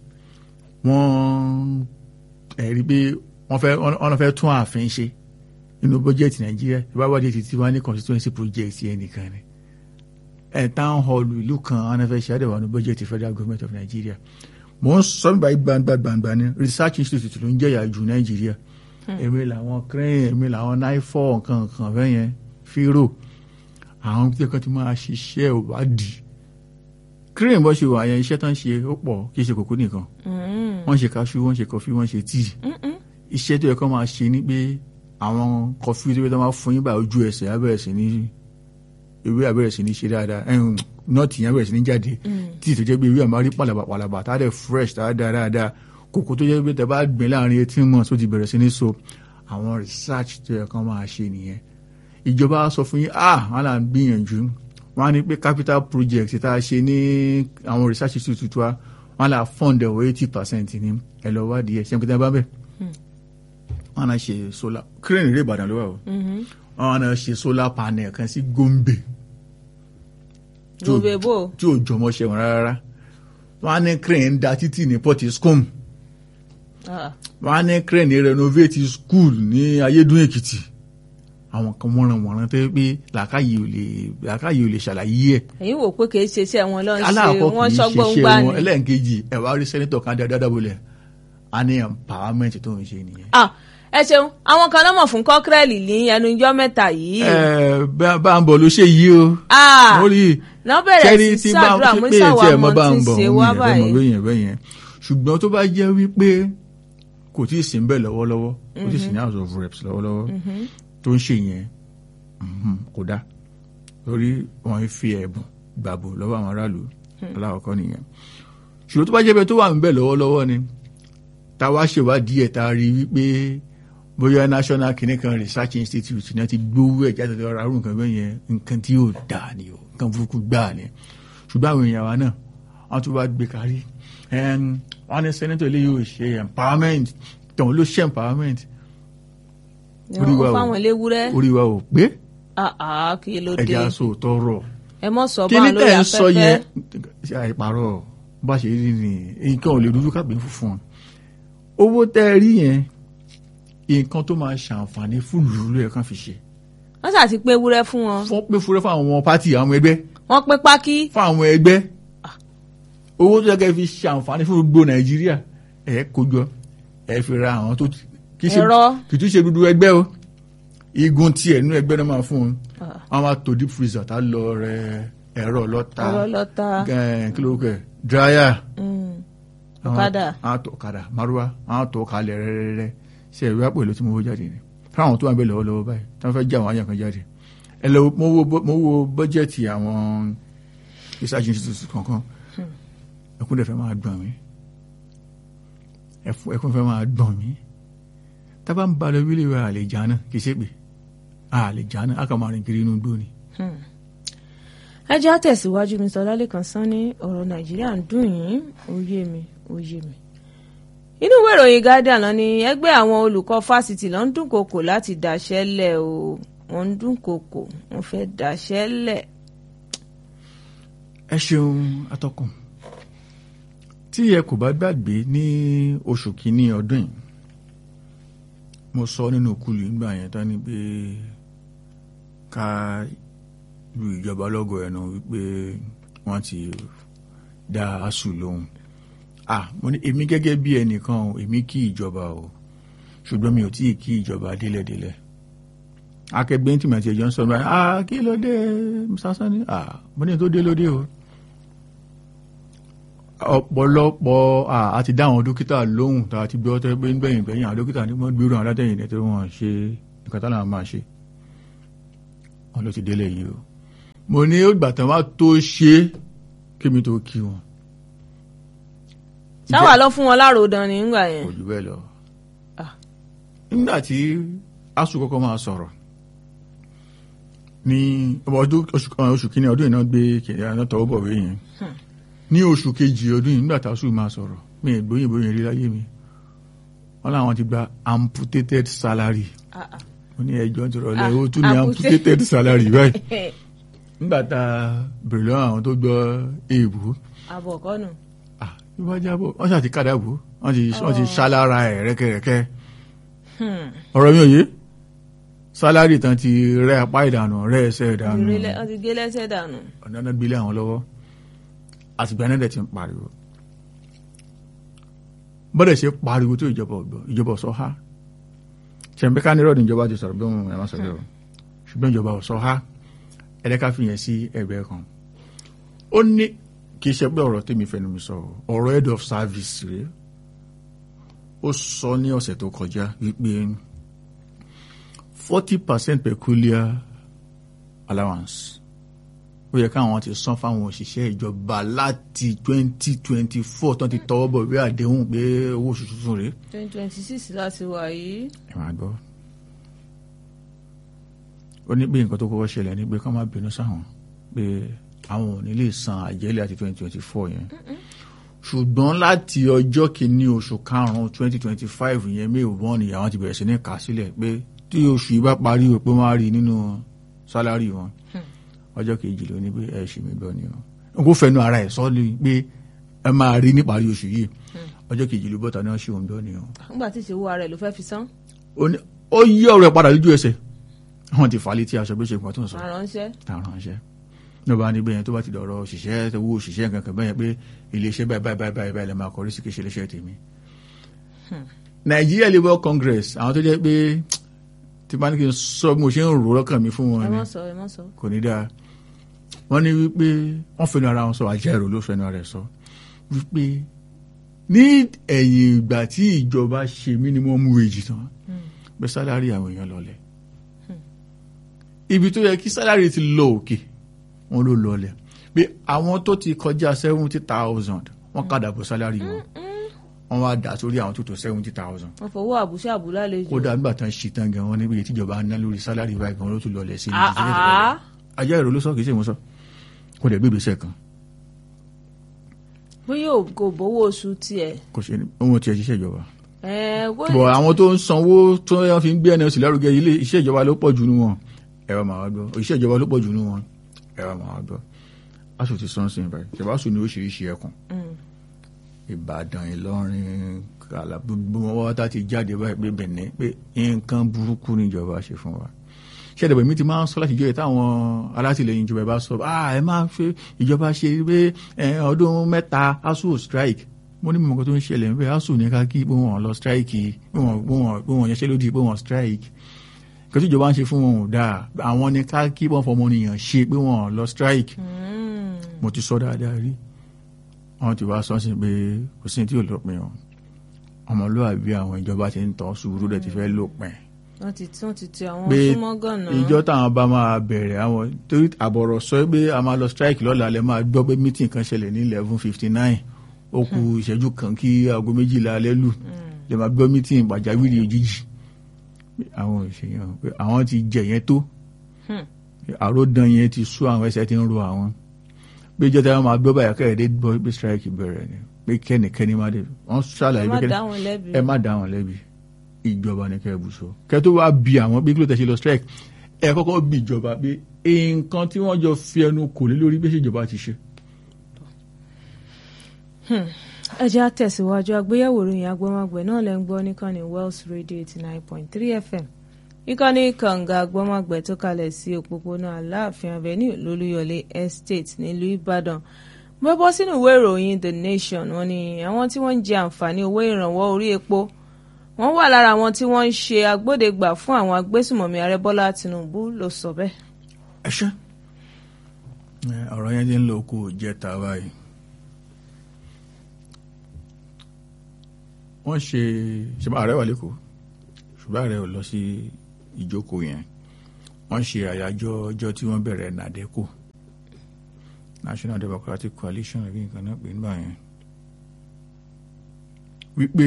wọ́n ẹ̀rí pé wọ́n fẹ́ tún ààfin ṣe nínú bọ́jẹ́tì Nàìjíríà ìbá bọ́jẹ́tì tí wọ́n ní constituency project ẹnìkan ni town hall ìlú kan wọ́n fẹ́ ṣe àdẹ̀wà ní bọ́jẹ́tì Federal Government of Nigeria mo ń sọ nígbà gbangba ní Research Institute ló ń jẹ́yà jù Nàìjíríà èmi làwọn crane èmi làwọn náífọ nǹkan bẹ́ẹ̀ yẹn fírò àwọn tí kan ti máa ṣiṣẹ́ ìwádìí crane bó ṣe wà yẹn iṣẹ́ tán ṣe ó pọ̀ kì í ṣe kòkó nìkan wọ́n ṣe kaṣú wọ́n ṣe kọfí wọ́n ṣe tíì iṣẹ́ tó yẹ kó máa ṣe ni pé àwọn kọfí tó yẹ kó máa fún yín bá ojú ẹsẹ̀ abẹ́rẹ́ sí ní ewé abẹ́rẹ́ sí ní ṣe dáadáa nọ́ọ̀tì yẹn abẹ́rẹ́ sí ní jáde tíì tó jẹ́ pé ewé àmọ́ rí pàlàbà tá a dẹ̀ fresh tá a dáadáa kòkó tó jẹ́ pé tẹ bá gbìn láàrin 18 months ó ti bẹ̀rẹ̀ sí ní so àwọn research tó yẹ kán máa ṣe nìyẹn ìjọba sọ fún yín wọn là ń gbìyànjú wọn á ní pé capital project tá a ṣe ní àwọn research institute wa wọn là fund ẹ̀wọ̀ 80% ní ẹ lọ wádìí ẹ̀ ṣe nǹkan tí wọ́n bá bẹ̀ wọn á ṣe solar crane rẹ̀ Ìbàdàn ló wà o wọn á ṣe solar panel kan sí Gombe tí ò jọmọ ṣẹ̀wọ̀n rárá wọn á ní crane ń da títì ní Portiscom wọ́n á ní crane renovate school ní Ayédùn Èkìtì àwọn kan wọ́nranwọ̀nran tó pé làákàyè ò lè ṣàlàyé ẹ̀. èyí wò pé kìí ṣe iṣẹ́ wọn lọ́n ṣe wọ́n ṣọ́gbọ́n gbá ni. ẹlẹ́ǹkejì ẹ̀wá rí sẹ́nitọ̀ kan dáadáa bolẹ̀ a ní empowerment tó ń ṣe nìyẹn. ẹ ṣeun àwọn kan náà mọ̀ fún kọ́kírẹ́lì ní ẹnu ijọ́ mẹ́ta yìí. bá ń bọ̀ ló ṣe yìí o. náà bẹ̀rẹ̀ sí ṣàdúrà mú ìṣàwọ̀ àmọ́ tí ń ṣe wá báyìí. ṣùgbọ́n tó bá jẹ́ wípé kò tí ì sí ń bẹ̀ lọ́wọ́lọ́wọ́ kò tí ì sí ní House of Reps lọ́wọ́lọ́wọ́ tó ń ṣe yẹn kò dá lórí wọn fi ẹ̀bùn gbàbò lọ́wọ́ àwọn aráàlú aláwọ̀kọ́ nìyẹn ṣùgbọ́n tó bá jẹ́ bẹ́ẹ̀ tó wà ń bẹ̀ lọ́wọ́lọ́wọ́ ni táwa ṣèwádìí ẹ̀ tá a rí wípé bóyá National Clinical Research Institute náà ti gbówó ẹ̀ jáde lọ́ra arúgbó nǹkan bẹ́ẹ̀ yẹn nǹkan tí yóò dà ní o nǹkan burúkú gbà ní ṣùgbọ́n àwọn èèyàn wa náà wọ́n tún wá gbé kárí wọ́n ní sẹ́nẹ́tọ̀ ilé yóò ṣe empowerment tọ̀hún ló ṣe empowerment orí wa ò pé kí ló dé ẹ̀já so tọrọ ẹ mọ̀ sọ bá lórí afẹ́fẹ́ kí ní tẹ̀ ń sọ yẹn àìpàrọ̀ bá ṣe rí ni nǹkan ò lè dúdú kábíyìn funfun owó tẹ́ ẹ rí yẹn nǹkan tó máa ṣàǹfààní fún lùlù ẹ̀ kan fi ṣe. wọ́n ṣáà ti pé wúrẹ́ fún wọn. wọ́n pé fúrẹ́ fún àwọn pátì àwọn ẹgbẹ́. wọ́n pé pákí. fún àwọn ẹgbẹ́ owó tó yẹ kẹ́ fi ṣàǹfààní fún gbogbo Nàìjíríà ẹ̀ kójọ ẹ̀ fi ra àwọn tó kì í tún ṣe dúdú ẹgbẹ́ o igun tiẹ̀ nínú ẹgbẹ́ náà máa fún un wọ́n máa tó deep freezer tá lọ rẹ ẹ̀rọ ọlọ́ta kí ló kẹ́ dryer ọ̀kadà márúwá àwọn tó kalẹ̀ rẹ́rẹ́rẹ́ ṣe ìwé àpò èlò tí mo wó jáde ni fáwọn tó wà bẹ́ẹ̀ lọ́wọ́lọ́wọ́ báyìí tí wọ́n fẹ́ já àwọn àyàn kan jáde ẹ lọ mo wo bọ́jẹ̀tì àwọn research institute kankan ẹkún dẹ̀ fẹ́ máa gbọ̀n mí ẹkún fẹ́ máa gbọ̀n mí tábà ń ba lọ wílé wa àlejò àná kì í ṣe pé àlejò àná a kà máa rìn kiri inú igbó ni. ẹ jẹ́ àtẹ̀síwájú Mr. Ọlálékan Sanni ọ̀rọ̀ Nàìjíríà ń dùn yín ó yé mi. inú ìwé ìròyìn Guardian lọ ni ẹgbẹ́ àwọn olùkọ́ fásitì ló ń dúnkokò láti dáṣẹ́ lẹ̀ o wọ́n ń dúnkokò wọ́n fẹ́ dáṣẹ́ lẹ̀. ẹ ṣeun atọ́kùn tí ẹ kò bá gbàgbé ní oṣù kìíní ọdún yìí mo sọ nínú kúlù nígbà yẹn tán ni pé ká lu ìjọba lọ́gọ̀ ẹ̀nà wípé wọ́n ti dá ASUU lóhùn mo ní èmi gẹ́gẹ́ bí ẹnìkan èmi kí ìjọba o ṣùgbọ́n mi ò tí ì kí ìjọba délẹ̀délẹ̀ akẹgbẹ́ tí màtí ẹ̀jọ́ ń sọ báyìí kí ló dé Mr. Sanni mo ní tó dé lóde o ọ̀pọ̀lọpọ̀ àti dá àwọn dókítà lóhùn tá a ti gbọ́ tẹ́ pé ń gbẹ̀yìn gbẹ̀yìn àwọn dókítà ní wọ́n gbérò àwọn alátẹ̀yìn ní tí wọ́n ṣe nǹkan tá náà máa ṣe wọn ló ti délé yìí o mo ní ó gbà tán wá tó ṣe kí mi tó kí wọn. sáwà lọ fún wọn láròdàn ní ìgbà yẹn. kò jù bẹ́ẹ̀ lọ. nígbà tí ASUU kọ́kọ́ máa sọ̀rọ̀ ní oṣù kìíní ọdún yìí náà gbé kìnìún tọwọ́ bọ̀wé yẹn ní oṣù kejì ọdún yìí nígbà tí ASUU máa sọ̀rọ̀ mi ì gbóyìnbó yẹn rí láyé mi wọ́n láwọn ti gba amputated salary ó ní ẹjọ́ ti rọlẹ́ ó tún ní amputated salary báyìí nígbà tá a bèrè lọ́wọ́ àwọn tó gbọ́ èèbù. àbọ̀ kọ́nù. ìwájábọ̀ wọ́n ṣàti kàdàbò wọ́n ti ṣálára ẹ̀ rẹ́kẹ̀rẹ́kẹ́ ọ̀rọ̀ mi ò yé sálárì tán ti rẹ́ apá ìdànù rẹ́ ẹsẹ̀ ìdànù wọ́n ti gé lẹ́sẹ̀ dànù. ọ̀nà náà gbélé àwọn lọ́wọ́ àtìgbà náà dẹ̀ ti ń pariwo bọ́dẹ̀ ṣe pariwo tó ìjọba ọ̀sọ́ ha ṣẹ̀ǹpẹ́ ká ní rọ́ọ̀dì ìjọba ti sọ̀rọ̀ bí wọ́n ẹ̀ máa sọ̀rọ̀ o ṣùgbọ́n ìjọba ọ̀sọ́ ha ẹ̀dẹ́ká fi yẹn sí ẹgbẹ́ kan ó ní kì í ṣe pé ọ̀rọ̀ tèmi fẹnu mi sọ ọ̀rọ̀ head of service rèé ó sọ ní ọ̀sẹ̀ tó kọjá wípé 40% peculiar allowance ó yẹ káwọn ti san fáwọn òṣìṣẹ́ ìjọba láti 2024 tó ti tọwọ́ bọ̀ ìwé àdéhùn pé owó oṣù tuntun rèé. 2026 láti wà yìí. ẹ máa gbọ́ ó ní pé nǹkan tó kọ́kọ́ ṣẹlẹ̀ ní pé ká má bínú sáwọn pé àwọn ò ní lè san àjẹ́lẹ̀ àti 2024 yẹn ṣùgbọ́n láti ọjọ́ kìíní oṣù karùn-ún 2025 yẹn May 1 ni àwọn ti bẹ̀rẹ̀ sí ní kà sílẹ̀ pé tí oṣù yìí bá parí o pé wọ́n á rí nínú sálárì wọn ọjọ́ kejì ló ní pé ẹ ṣì mí gbọ́ ni o n kò fẹnu ara ẹ̀ sọ ni pé ẹ máa rí níparí oṣù yìí ọjọ́ kejì ló bọ́ta náà ṣì òun gbọ́ ni o. nígbà tí ìṣèwọ́ ara ẹ̀ ló fẹ́ fi san. ó yí ọ̀rọ̀ ẹ̀ padà lójú ẹsẹ̀ wọ́n ti fà á létí aṣọ bí ó ṣe pọ̀ tó ń sọ. àránṣẹ́ ní ọba nígbà yẹn tó bá ti dọ̀rọ̀ òṣìṣẹ́ owó òṣìṣẹ́ kankan bẹ́yẹn pé iléeṣẹ́ báyìí lè máa kọrí sí kéṣe iléeṣẹ́ tèmi. Nigeria Labour Congress àwọn tó jẹ́ pé tí bá ní kí n sọ bí mo ṣe ń rò lọ́kàn mi fún wọn ni kò ní dáa wọ́n ní wípé wọ́n fẹ́nu ara wọn sọ àjẹrò ló fẹ́nu ara ẹ̀ sọ wípé ní ẹ̀yìn ìgbà tí ìjọba ṣe minimum wage tán pé sálárì àwọn èèyàn lọlẹ̀ ibi tó yẹ kí sálárì ti lọ òkè wọn ló lọlẹ̀ pé àwọn tó ti kọjá 70,000 wọ́n kàdà bọ̀ sálárì wọn wọ́n wá dà sórí àwọn tó tó 70,000. wọ́n fọwọ́ àbúṣe àbúlá lè jù. kódà nígbà tán ṣì tán gan wọn níbi ìtìjọba ná lórí sálárì báyìí gan ló tún lọlẹ̀ sí ajá ìrò ló sọ kìí ṣe mo sọ kó dẹ̀ gbégbé sẹ́ẹ̀kan. bóyá kò bówó oṣù tiẹ̀. kò ṣe ní ohun tiẹ̀ ṣiṣẹ́ ìjọba. bọ̀ àwọn tó ń sanwó tó wọ́n fi ń gbé NLC lárugẹ ilé iṣẹ́ ìjọba ló pọ̀ jù nú wọn ẹ̀rọ màá gbọ́ iṣẹ́ ìjọba ló pọ̀ jù nú wọn ẹ̀rọ màá gbọ́ ASUU ti sọ́n sí ní báyìí ìjọba ASUU ní oríṣiríṣi ẹkùn Ìbàdàn Ìlọrin kàlà gbogbo wọn wá tá ti jáde báyìí pé Bẹ̀nẹ̀ pé nǹkan burúkú níjọba ṣe fún wa ṣẹ́dẹ̀bẹ̀ mi ti máa ń sọ láti jẹ́ táwọn alátìlẹyìn ìjọba bá sọ ẹ máa fẹ́ ìjọba ṣe pé ọdún 3 ASUU strike mo ní mímọ́ kan tó ń ṣẹlẹ̀ ń pẹ́ ASUU ní ká kí pé wọ́n lọ strike pé wọ́n yẹn ṣe lódì pé wọ́n strike kí tí ìjọba ń ṣe fún wọn ò dáa àwọn ní ká kí wọ́n fọmọnìyàn ṣe pé wọ́n lọ strike mo ti sọ dáadáa rí wọ́n ti wá sọ sí pé kò sí tí ò lópin o ọmọlúwàbí àwọn ìjọba ti ń tọ́ sùúrù dẹ̀ ti fẹ́ lópin wọ́n ti ti àwọn súnmọ́ gànà. ìjọ táwọn bá máa bẹ̀rẹ̀ àwọn torí àbọ̀rọ̀ sọ pé a máa lọ strike lọ́la lẹ́ máa gbọ́ pé meeting kan ṣẹlẹ̀ ní 11:59 ó kù ìṣẹ́jú kan kí aago 12 alẹ́ lù lẹ́ máa gbọ́ meeting pàjáwìrì òjijì àwọn òṣèyàn pé àwọn ti jẹ yẹn tó àròdàn yẹn ti sú àwọn ẹsẹ̀ ti ń ro àwọn pé ìjọ táwọn máa gbọ́ báyà kẹ́rẹ̀dé gbọ́ pé strike bẹ̀rẹ̀ ni pé kẹ́nìkẹ́ni má dé wọ́n ṣàlàyé pé ẹ má dá wọn lẹ́bi ìjọba ní kẹ́ẹ̀bù sọ kẹ́ tó wá bí àwọn pé kí ló tẹ̀ ṣe lọ strike ẹ kọ́kọ́ bí ìjọba pé nǹkan tí wọ́n jọ fi ẹnu kò lé lórí bí ìjọba ti ṣe. ẹ jẹ́ àtẹ̀síwájú àgbéyẹ̀wò ìròyìn agbọ́mọgbẹ̀ náà lẹ́ ń gbọ́ níkànnì Wells Radio 89.3 FM ìkànnì kànga agbọ́mọgbẹ̀ tó kalẹ̀ sí òpópónà Aláàfin Avenue lólúyọ̀lé Estate nílùú Ìbàdàn bọ́ sínú ìwé ìròyìn The Nation wọ́n ní àwọn tí wọ́n ń jẹ àǹfààní owó ìrànwọ́ orí epo wọ́n wà lára àwọn tí wọ́n ń ṣe agbódegbà fún àwọn agbésùmọ̀mí ààrẹ Bọ́lá Tinubu ló sọ bẹ́ẹ̀. ẹ ṣe ọ̀rọ̀ yẹn ti ń lo oko jẹta báyìí wọ́n ṣe ṣùgbọ́n ààrẹ wà lẹ́kọ̀ọ́ ṣùgbọ́n ààrẹ ò lọ sí ìjókòó yẹn wọ́n ṣe àyájọ́ ọjọ́ tí wọ́n bẹ̀rẹ̀ NADECO National Democratic Coalition àbí nǹkan náà pè nígbà yẹn wípé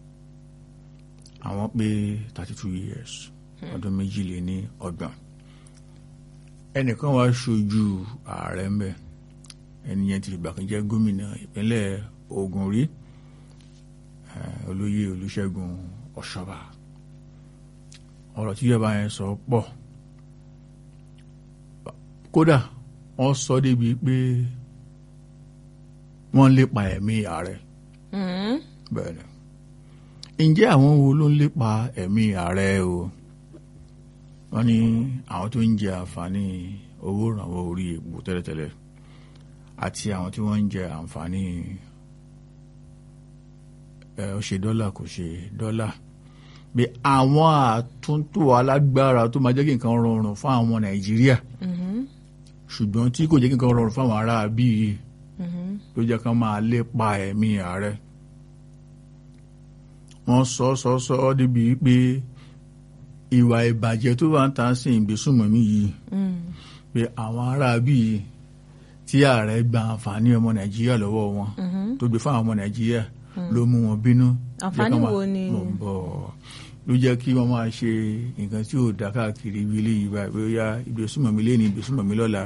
àwọn pé 32 years ọdún 32 ẹnìkan wá ṣojú ààrẹ ń bẹ ẹnìyẹn ti fìgbà kan jẹ́ gómìnà ìpínlẹ̀ Ògùn rí olóyè Olúṣẹ́gun Ọ̀ṣọ́bà ọ̀rọ̀ tí yọba yẹn sọ pọ̀ kódà wọ́n sọ débi pé wọ́n lépa ẹ̀mí ààrẹ bẹ́ẹ̀ ni ǹjẹ́ àwọn wo ló ń lépa ẹ̀mí ààrẹ o wọ́n ní àwọn tó ń jẹ àǹfààní owó ìrànwọ́ orí epo tẹ́lẹ̀tẹ́lẹ̀ àti àwọn tí wọ́n ń jẹ àǹfààní ó ṣe dọ́là kò ṣe dọ́là bí àwọn àtúntò alágbára tó máa jẹ́ kí nǹkan rọrùn fún àwọn Nàìjíríà ṣùgbọ́n tí kò jẹ́ kí nǹkan rọrùn fún àwọn ará bíi ló jẹ́ kán máa lépa ẹ̀mí ààrẹ wọ́n sọ débi pé ìwà ìbàjẹ́ tó wà ń ta sí ìgbésùnmọ̀mí yìí pé àwọn ará bíi tí ààrẹ gba àǹfààní ọmọ Nàìjíríà lọ́wọ́ wọn tó gbé fún àwọn ọmọ Nàìjíríà ló mú wọn bínú àǹfààní wo ni ló jẹ́ kí wọ́n máa ṣe nǹkan tí ò dá káàkiri ibi ilé yìí báyìí bóyá ìgbésùnmọ̀mí lé ní ìgbésùnmọ̀mí lọ́la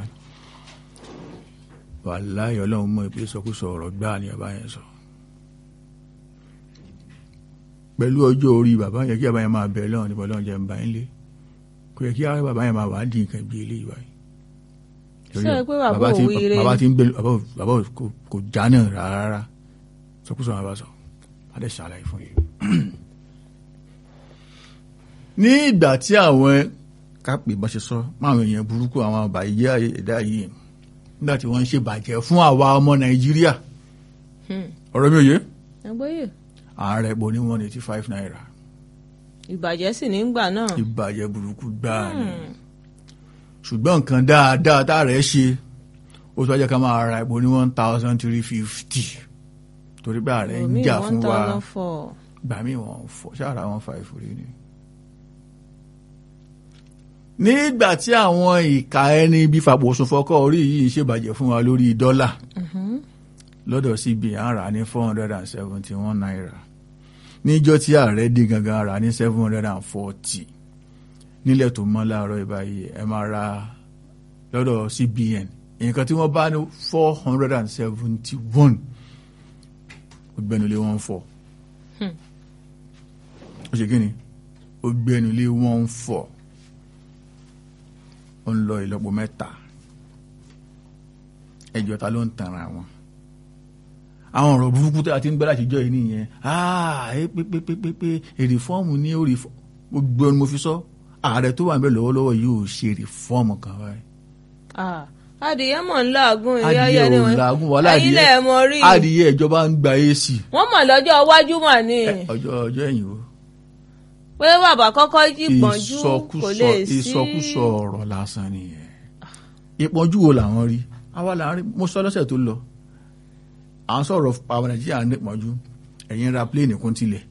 wàláhì Ọlọ́run mọ̀ pé sọkúsọ ọ̀rọ̀ gbáà ni bàbá yẹn sọ pẹ̀lú ọjọ́ orí bàbá yẹn kí bàbá yẹn máa bẹ̀ lọ́wọ́ nípa Ọlọ́run jẹ́ ń bá yín lé kò yẹ kí bàbá yẹn máa wà á dín nǹkan bí ilé yìí báyìí. ṣé ẹ pé bàbá òwú ire bàbá ti ń gbé bàbá kò já náà rárá sọkúsọ bàbá sọ adé ṣàlàyé fún yìí. ní ìgbà tí àwọn kápẹ́ bá ṣe sọ máwọn èèyàn burúkú àwọn àbàyè ẹ̀dá yìí nígbà tí wọ́n ń ṣèbàjẹ́ fún àwa ọmọ Nàìjíríà ọ̀rọ̀ mi ò yé ààrẹ bò ní 185 naira. ìbàjẹ́ sì ní gbà náà. ìbàjẹ́ burúkú gbáà ni ṣùgbọ́n nǹkan dáadáa táàrẹ̀ ṣe ó tó wá jẹ́ ká máa ra epo ní 1,350 torí pé ààrẹ ń jà fún wa gbà mí wọ́n fọ́ ṣáàrà 1,500 rí ni. nígbà tí àwọn ìka ẹni bí fàpòsùn fọkọ orí yìí ṣèbàjẹ́ fún wa lórí dọ́là lọ́dọ̀ CBN rà ní 471 naira níjọ́ tí ààrẹ dé gangan rà ní 740 nílẹ̀ tó mọ́ láàárọ̀ ìbáyìí ẹ máa ra lọ́dọ̀ CBN nǹkan tí wọ́n bá ní 471 ó gbẹnulé 14 ó ṣe kí ni ó gbẹnulé 14 ó ń lọ ìlọ́po mẹ́ta ẹjọ́ ta ló ń tanra wọn àwọn ọ̀rọ̀ burúkú tí a ti ń gbẹ́ láti jọ yìí nìyẹn pé rìfọ́ọ̀mù ní ó gbogbo ọ̀nà mo fi sọ ààrẹ tó wà ń bẹ lọ́wọ́lọ́wọ́ yóò ṣe rìfọ́ọ̀mù kan báyìí. adìyẹ mọ̀ ń làágùn ìyáyẹ ni wọ́n ẹ̀yin lẹ̀ mọ̀ rí adìyẹ ìjọba ń gba AC. wọ́n mọ̀ lọ́jọ́ iwájú mà ní. ọjọ́ ẹ̀yìn o. pé bàbá kọ́kọ́ jí ìpọ́njú kò lè sí. ìsọkúsọ ọ̀rọ̀ lásán nìyẹn ìpọ́njú wo làwọn rí àwa là ń rí mo sọ lọ́sẹ̀ tó lọ à ń sọ̀rọ̀ àwọn Nàìjíríà nípọ̀njú ẹ̀yin ra pléènì kún tilẹ̀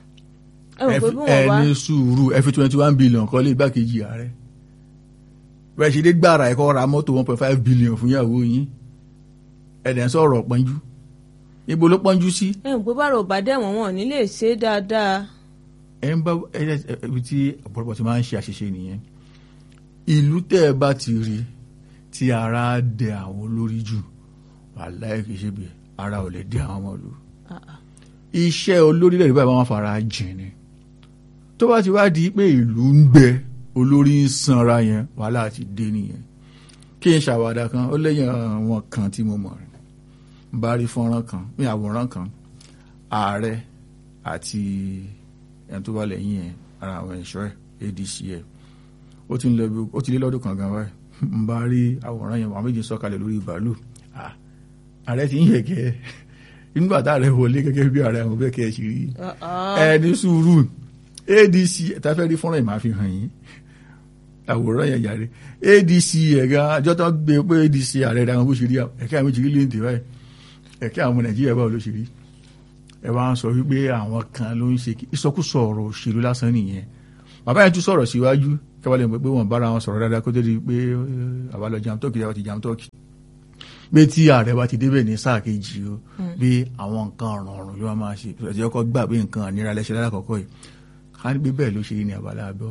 ẹni sùúrù ẹ fi 21 billion kọ́ lé igbákejì ààrẹ bẹ́ẹ̀ ṣe dé gbàrà ẹ̀kọ́ ra mọ́tò 1.5 billion fún ìyàwó yín ẹ̀dẹ̀ ń sọ̀rọ̀ pọ́njú ibo ló pọ́njú sí. bó bá rò bá dẹ̀wọ̀n wọn ní lè ṣe dáadáa. ẹ ń bá ibi tí ọ̀pọ̀lọpọ̀ ti máa ń ṣe àṣìṣe nìyẹn ìlú tẹ́ ẹ bá ti rí tí ara dẹ àwọn olórí jù wàláhì kìí ṣe bí ara ò lè dé àwọn ọmọ ìlú iṣẹ́ olórí lẹ́rìí báyìí máa fara jìn ni tó bá ti wá di pé ìlú ń gbẹ olórí ń sanra yẹn wàhálà ti dé nìyẹn kí n ṣàwádà kan ó lẹ́yìn àwọn kan tí mo mọ̀ rẹ̀ ń bá rí fọ́nrán kan ní àwòrán kan ààrẹ àti ẹni tó wà lẹ́yìn ẹ̀ ara àwọn ẹ̀ṣọ́ ẹ̀ ADC ẹ̀ ó ti lé lọ́dún kan gan báyìí ń bá rí àwòrán yẹn àwọn méjì sọ̀kalẹ̀ lórí bàálù ààrẹ ti ń yẹ̀kẹ́ nígbà tá ààrẹ wọlé gẹ́gẹ́ bí ààrẹ àwọn bẹ́ẹ̀ kẹ́ ẹ̀ ṣe rí ẹni sùúrù ADC ẹ̀tafẹ́ rí fọ́nrán ìmáfi hàn yín àwòrán yẹn yàrá ADC ẹ̀gá àjọ tó gbé pé ADC ààrẹ ìdáhùn bó ṣe rí ẹ̀kẹ́ àwọn méjì rí lè ń tè báyìí ẹ̀kẹ́ àwọn Nàìjíríà báwo ló ṣe rí ẹ wá ń sọ wípé àwọn kan ló ń ṣe ìsọkúsọ ọ̀rọ̀ òṣèlú lásán nìyẹn. Bàbá yẹn tún sọ̀rọ̀ síwájú kẹwàá lè mọ̀ pé wọ́n bára wọn sọ̀rọ̀ dáadáa kó tó di pé àbálọ jam tọ́kì yàwó ti jam tọ́kì pé tí ààrẹ bá ti débẹ̀ ní sáà kejì o bí àwọn nǹkan ọ̀ràn ló máa ṣe ìṣẹ̀jẹ̀ ọkọ̀ gbà pé nǹkan ànira lẹ́sẹ̀ lálákọ̀ọ́kọ́ yìí ká ní pé bẹ́ẹ̀ ló ṣe ní àbálá abọ́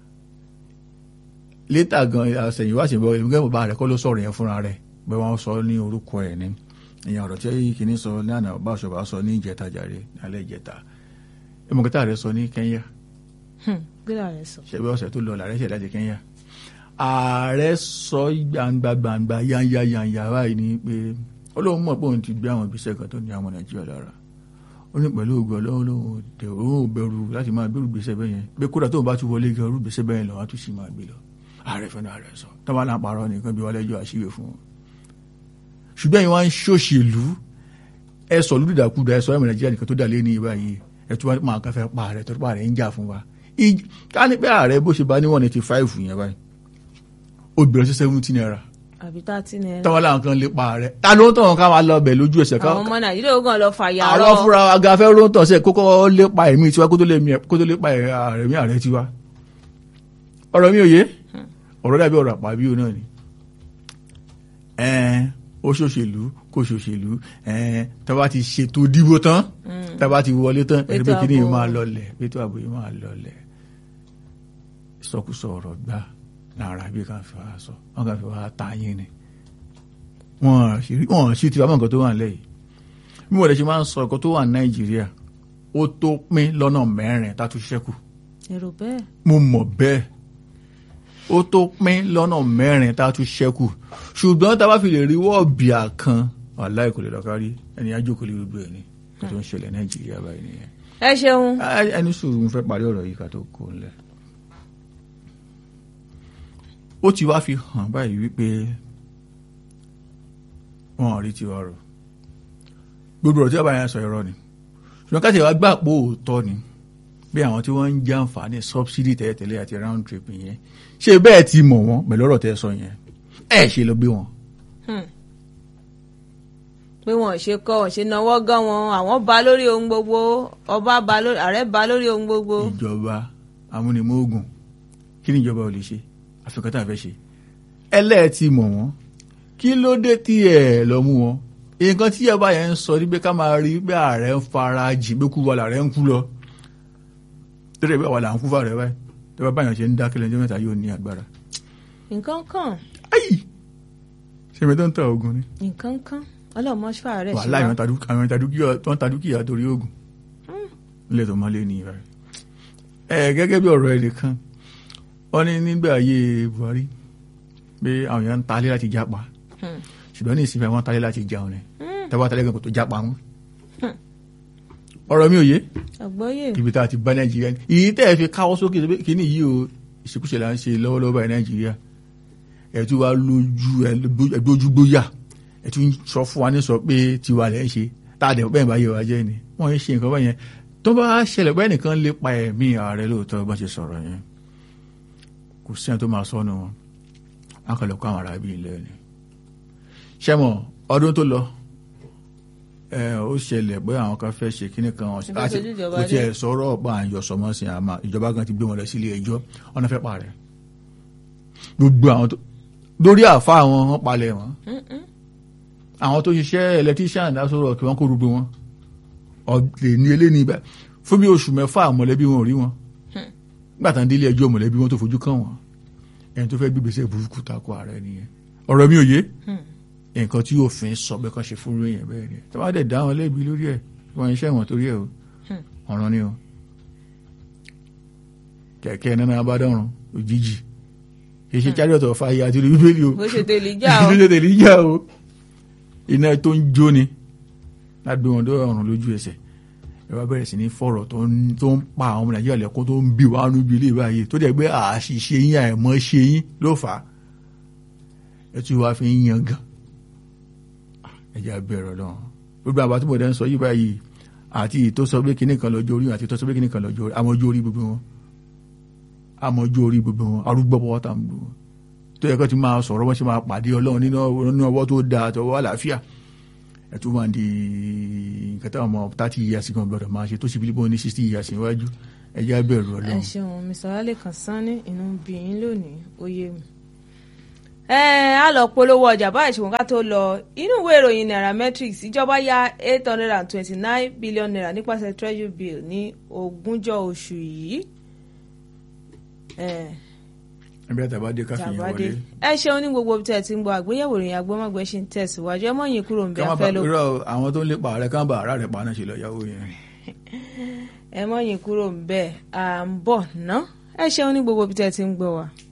létà gan àṣẹ̀yìnwá ṣèbọ̀ ìgbẹ́ bàbá rẹ̀ kọ́ ló sọ̀rọ̀ yẹn fúnra rẹ̀ pé wọ́n sọ ní orúkọ ẹ̀ ní ìyẹn ọ̀rọ̀ tí kìíní sọ ní àná bá ṣọba sọ ní ìjẹta jàre alẹ́ ìjẹta ìmọ̀kítà rẹ̀ sọ ní Kẹ́ńyà ṣẹbi ọ̀sẹ̀ tó lọ làárẹ̀ ṣẹ̀ láti Kẹ́ńyà ààrẹ sọ gbangba yányá báyìí ni pé Ọlọ́run mọ̀ pé òun ti gbé àwọn ìgbésẹ̀ kan tó ní àwọn Nàìjíríà lára ó ní pẹ̀lú ògùn Ọlọ́run òun bẹ̀rù láti máa gbé ìgbésẹ̀ bẹ́ẹ̀ yẹn pé kódà tóun bá tún wọlé gan ìgbésẹ̀ bẹ́ẹ̀ lọ́wọ́ tún sì máa gbé lọ ààrẹ fẹ́ràn ààrẹ sọ tọ́wọ́ náà parọ́ nìkan bí wọ́n lẹ́jọ́ àṣírí fún wọn. ṣùgbọ́n yìí wọ́n ń ṣòṣèlú ẹ sọ lùdìdàkudà ẹ sọ ẹ̀mọ̀ Nàìjíríà nìkan tó dà lé ní ibà yìí ẹ tún wọ́n máa kàn fẹ́ pa ààrẹ tó pa ààrẹ ń jà fún wa. ká ní pé ààrẹ bó ṣe bá ní 185 yẹn báyìí ó gbèrò sí 70 naira. àbí 30 naira. tọ́wọ́ làwọn kan lè pa ààrẹ ta ló ń tọ̀ wọn ká máa lọ bẹ̀ lójú ẹsẹ̀ ká. àwọn ọmọ Nàìjíríà ó kàn lọ fàyà rọ. àwọn fúnra agafẹ́ ló ń tọ̀ sí ẹ̀ kókó lépa ẹ̀mí tiwa kó tó lépa ẹ̀mí ààrẹ tiwa. ọ̀rọ̀ mi ò yé ọ̀rọ̀ dàbí ọ̀rọ̀ àpábíò náà ni ó ṣòṣèlú kò ṣòṣèlú tọ́ba ti ṣètò dìbò tán tọ́ba ti wọlé tán ẹni pé kíní yìí máa lọlẹ̀ pétó àbò yìí máa lọlẹ̀ ìsọkúsọ ọ̀rọ̀ gbà lára bí kan fi wá sọ wọn kàn fi wá ta yín ni wọn sì ti wá mọ̀ nǹkan tó wà nílẹ̀ yìí bí wọ́n lè ṣe máa ń sọ nǹkan tó wà ní Nàìjíríà ó tó pín lọ́nà 4 tá tún ṣẹ́kù èrò bẹ́ẹ̀ mo mọ̀ bẹ́ẹ̀ ó tó pín lọ́nà 4 tá a tún ṣẹ́kù ṣùgbọ́n tá a bá fi lè rí wọ́ọ̀bìà kan wàláhì kò lè lọ kárí ẹni ajókòó lè gbogbo ẹ̀ ní kí tó ń ṣẹlẹ̀ Nàìjíríà báyìí nìyẹn. ẹ ṣeun. ẹni sùúrù mo fẹ́ parí ọ̀rọ̀ yìí ká tó kó ńlẹ̀. ó ti wá fi hàn báyìí wípé wọn ò rí tiwa rò gbogbo ọ̀rọ̀ tí wọ́n bá yẹn sọ irọ́ ni ṣùgbọ́n ká ti wá gbà pé òótọ́ ni bí àwọn tí wọ́n ń jẹ àǹfààní subsidy tẹ́lẹ̀tẹ́lẹ̀ àti round trip yẹn ṣé bẹ́ẹ̀ ti mọ̀ wọ́n pẹ̀lú ọ̀rọ̀ tẹ́ sọ yẹn ẹ̀ ṣe lọ gbé wọn. pé wọn ṣe kọ́ wọn ṣe náwó gan wọn àwọn bá lórí ohun gbogbo ọba bá lórí ààrẹ bá lórí ohun gbogbo. ìjọba amúnimóògùn kí ni ìjọba ò lè ṣe àfikún tá a fẹ́ ṣe ẹlẹ́ẹ̀ ti mọ̀ wọ́n kí ló dé tí ẹ̀ lọ mú wọn nǹkan tí ìjọba yẹn ń sọ ní pé ká máa rí pé ààrẹ ń fara jìn pé kú wa làárẹ̀ ń kú lọ tẹ́lẹ̀ bí àwa là ń kú fà rẹ̀ báyìí tí wọ́n báyọ̀ ṣe ń dákẹ́lẹ̀ ẹjọ́ mẹ́ta yóò ní agbára. nǹkan kan. ayi ṣe mi tó ń ta oògùn ni. nǹkan kan ọlọ́mọ ṣáà rẹ̀ ṣe wá. wàhálà àwọn ta dúkìá torí oògùn nílẹ̀ tó máa lé ní ìrà rẹ̀. gẹ́gẹ́ bí ọ̀rọ̀ ẹnìkan wọ́n ní nígbà ayé Buhari pé àwọn èèyàn ń talé láti jápa ṣùgbọ́n ní ìsinmi àwọn talé láti jẹun ni tẹ́wọ́ talé gan kò tó jápa wọn. ọ̀rọ̀ mi ò yé ibi tá a ti bá Nàìjíríà yìí tẹ́ ẹ fi káwọ́ sókè kí ni yìí o ìṣekúṣe là ń ṣe lọ́wọ́lọ́wọ́ báyìí Nàìjíríà ẹ̀ tún wá lójú ẹ̀dójúgbóyà ẹ̀ tún sọ fún wa ní sọ pé tiwa lẹ́ ń ṣe tá a dẹ̀ bẹ́ẹ̀ bá yẹ wá jẹ́ ni wọ́n ń ṣe nǹkan báyẹn tó bá ṣẹlẹ̀ bẹ́ẹ̀ nìkan lè pa ẹ̀mí ààrẹ lóòótọ́ bá ṣe sọ̀rọ̀ yẹn kò sí ẹni tó máa sọ́nu wọn wọn kàn lọ kó àwọn ará bíi ilẹ̀ ni ṣẹ́mọ̀ ọdún tó lọ ó ṣẹlẹ̀ pé àwọn kan fẹ́ ṣe kíní kan kò tiẹ̀ sọ̀rọ̀ ọ̀pọ̀ àyọ̀ sọmọ́ sí àmà ìjọba kan ti gbé wọn lọ sílé ẹjọ́ wọn náà fẹ́ parẹ́ gbogbo àwọn lórí àfa àwọn wọn palẹ̀ wọn àwọn tó ṣiṣẹ́ electrician lásòrò kí wọ́n kó gbogbo wọn ọ̀lẹ̀ ní eléyìí bẹ́ẹ̀ fún bí oṣù mẹ́fà mọ̀lẹ́bí wọn ò rí wọn gbàtàn délé ẹjọ́ mọ̀lẹ́bí wọn tó fojú kàn wọn ẹni tó fẹ́ gbígbèsè burúkú takò ààrẹ nìyẹn ọ̀rọ̀ mi ò yé nǹkan tí òfin sọ pé kàn ṣe fún lóyìn bẹ́ẹ̀ ni tí wọ́n á dẹ̀ dá wọn lẹ́bi lórí ẹ̀ wọ́n iṣẹ́ wọn torí ẹ̀ o ọ̀ràn ni o kẹ̀kẹ́ nínú abádọ́rùn òjijì kì í ṣe chariot of fire àti orí bíbélì o bó ṣe tẹ̀lé ìjà o iná tó ń jó ni láti gbé wọn dé ọ̀run lójú ẹsẹ̀ ẹ wá bẹ̀rẹ̀ sí ní fọ̀rọ̀ tó ń pa àwọn ọmọ Nàìjíríà lẹ́kọ́ tó ń bí wàá níbi ilé ìbáyé tó dẹ̀ gbé àṣìṣe yín àìmọ́ ṣe yín ló fà á ẹ tún wá fi ń yan gan ẹjẹ bẹ̀rẹ̀ lọ́wọ́ gbogbo àbá tí mo dẹ̀ ń sọ yí báyìí àti tó sọ pé kíní kan lọ́jọ́ orí àti tó sọ pé kíní kan lọ́jọ́ orí àmọ́jú orí gbogbo wọn arúgbó pọ̀ tà ń gbò tó yẹ kó ti máa sọ̀rọ̀ wọ́n ṣe máa pàdé Ọlọ́run nínú ọwọ́ tó dáa àtọwọ́ àlàáfíà ẹ̀ tún máa di nǹkan táwọn ọmọ 30 years kan gbọ́dọ̀ máa ṣe tó ṣe bí bó ní 60 years níwájú ẹ jẹ́ á bẹ̀rù Ọlọ́run. ẹ ṣeun Mr. Lalekan Sanni inú bí yín lónìí ó yé mi. A lọ polówó ọjà báyìí ṣùgbọ́n ká tó lọ inú ìwé ìròyìn Nairametrics ìjọba yá 829 billion naira nípasẹ̀ treasury bill ní 20 oṣù yìí. ẹbí àtàbádé káfíń wọlé. ẹ ṣeun ní gbogbo tẹ̀ tí ń gbọ́ àgbéyẹ̀wò ìròyìn agbọ́mọ̀gbẹ́ ṣe ń tẹ̀síwájú ẹ mọ̀yìn kúrò ń bẹ afẹ́ ló. àwọn tó ń lépa ààrẹ kan bá ara rẹ̀ pa náà ṣe lọ yàwó yẹn. ẹ mọ̀yìn kúrò ń bẹ à ń bọ̀ ná ẹ ṣeun ní gbogbo tẹ̀ tí ń gbọ́ wa.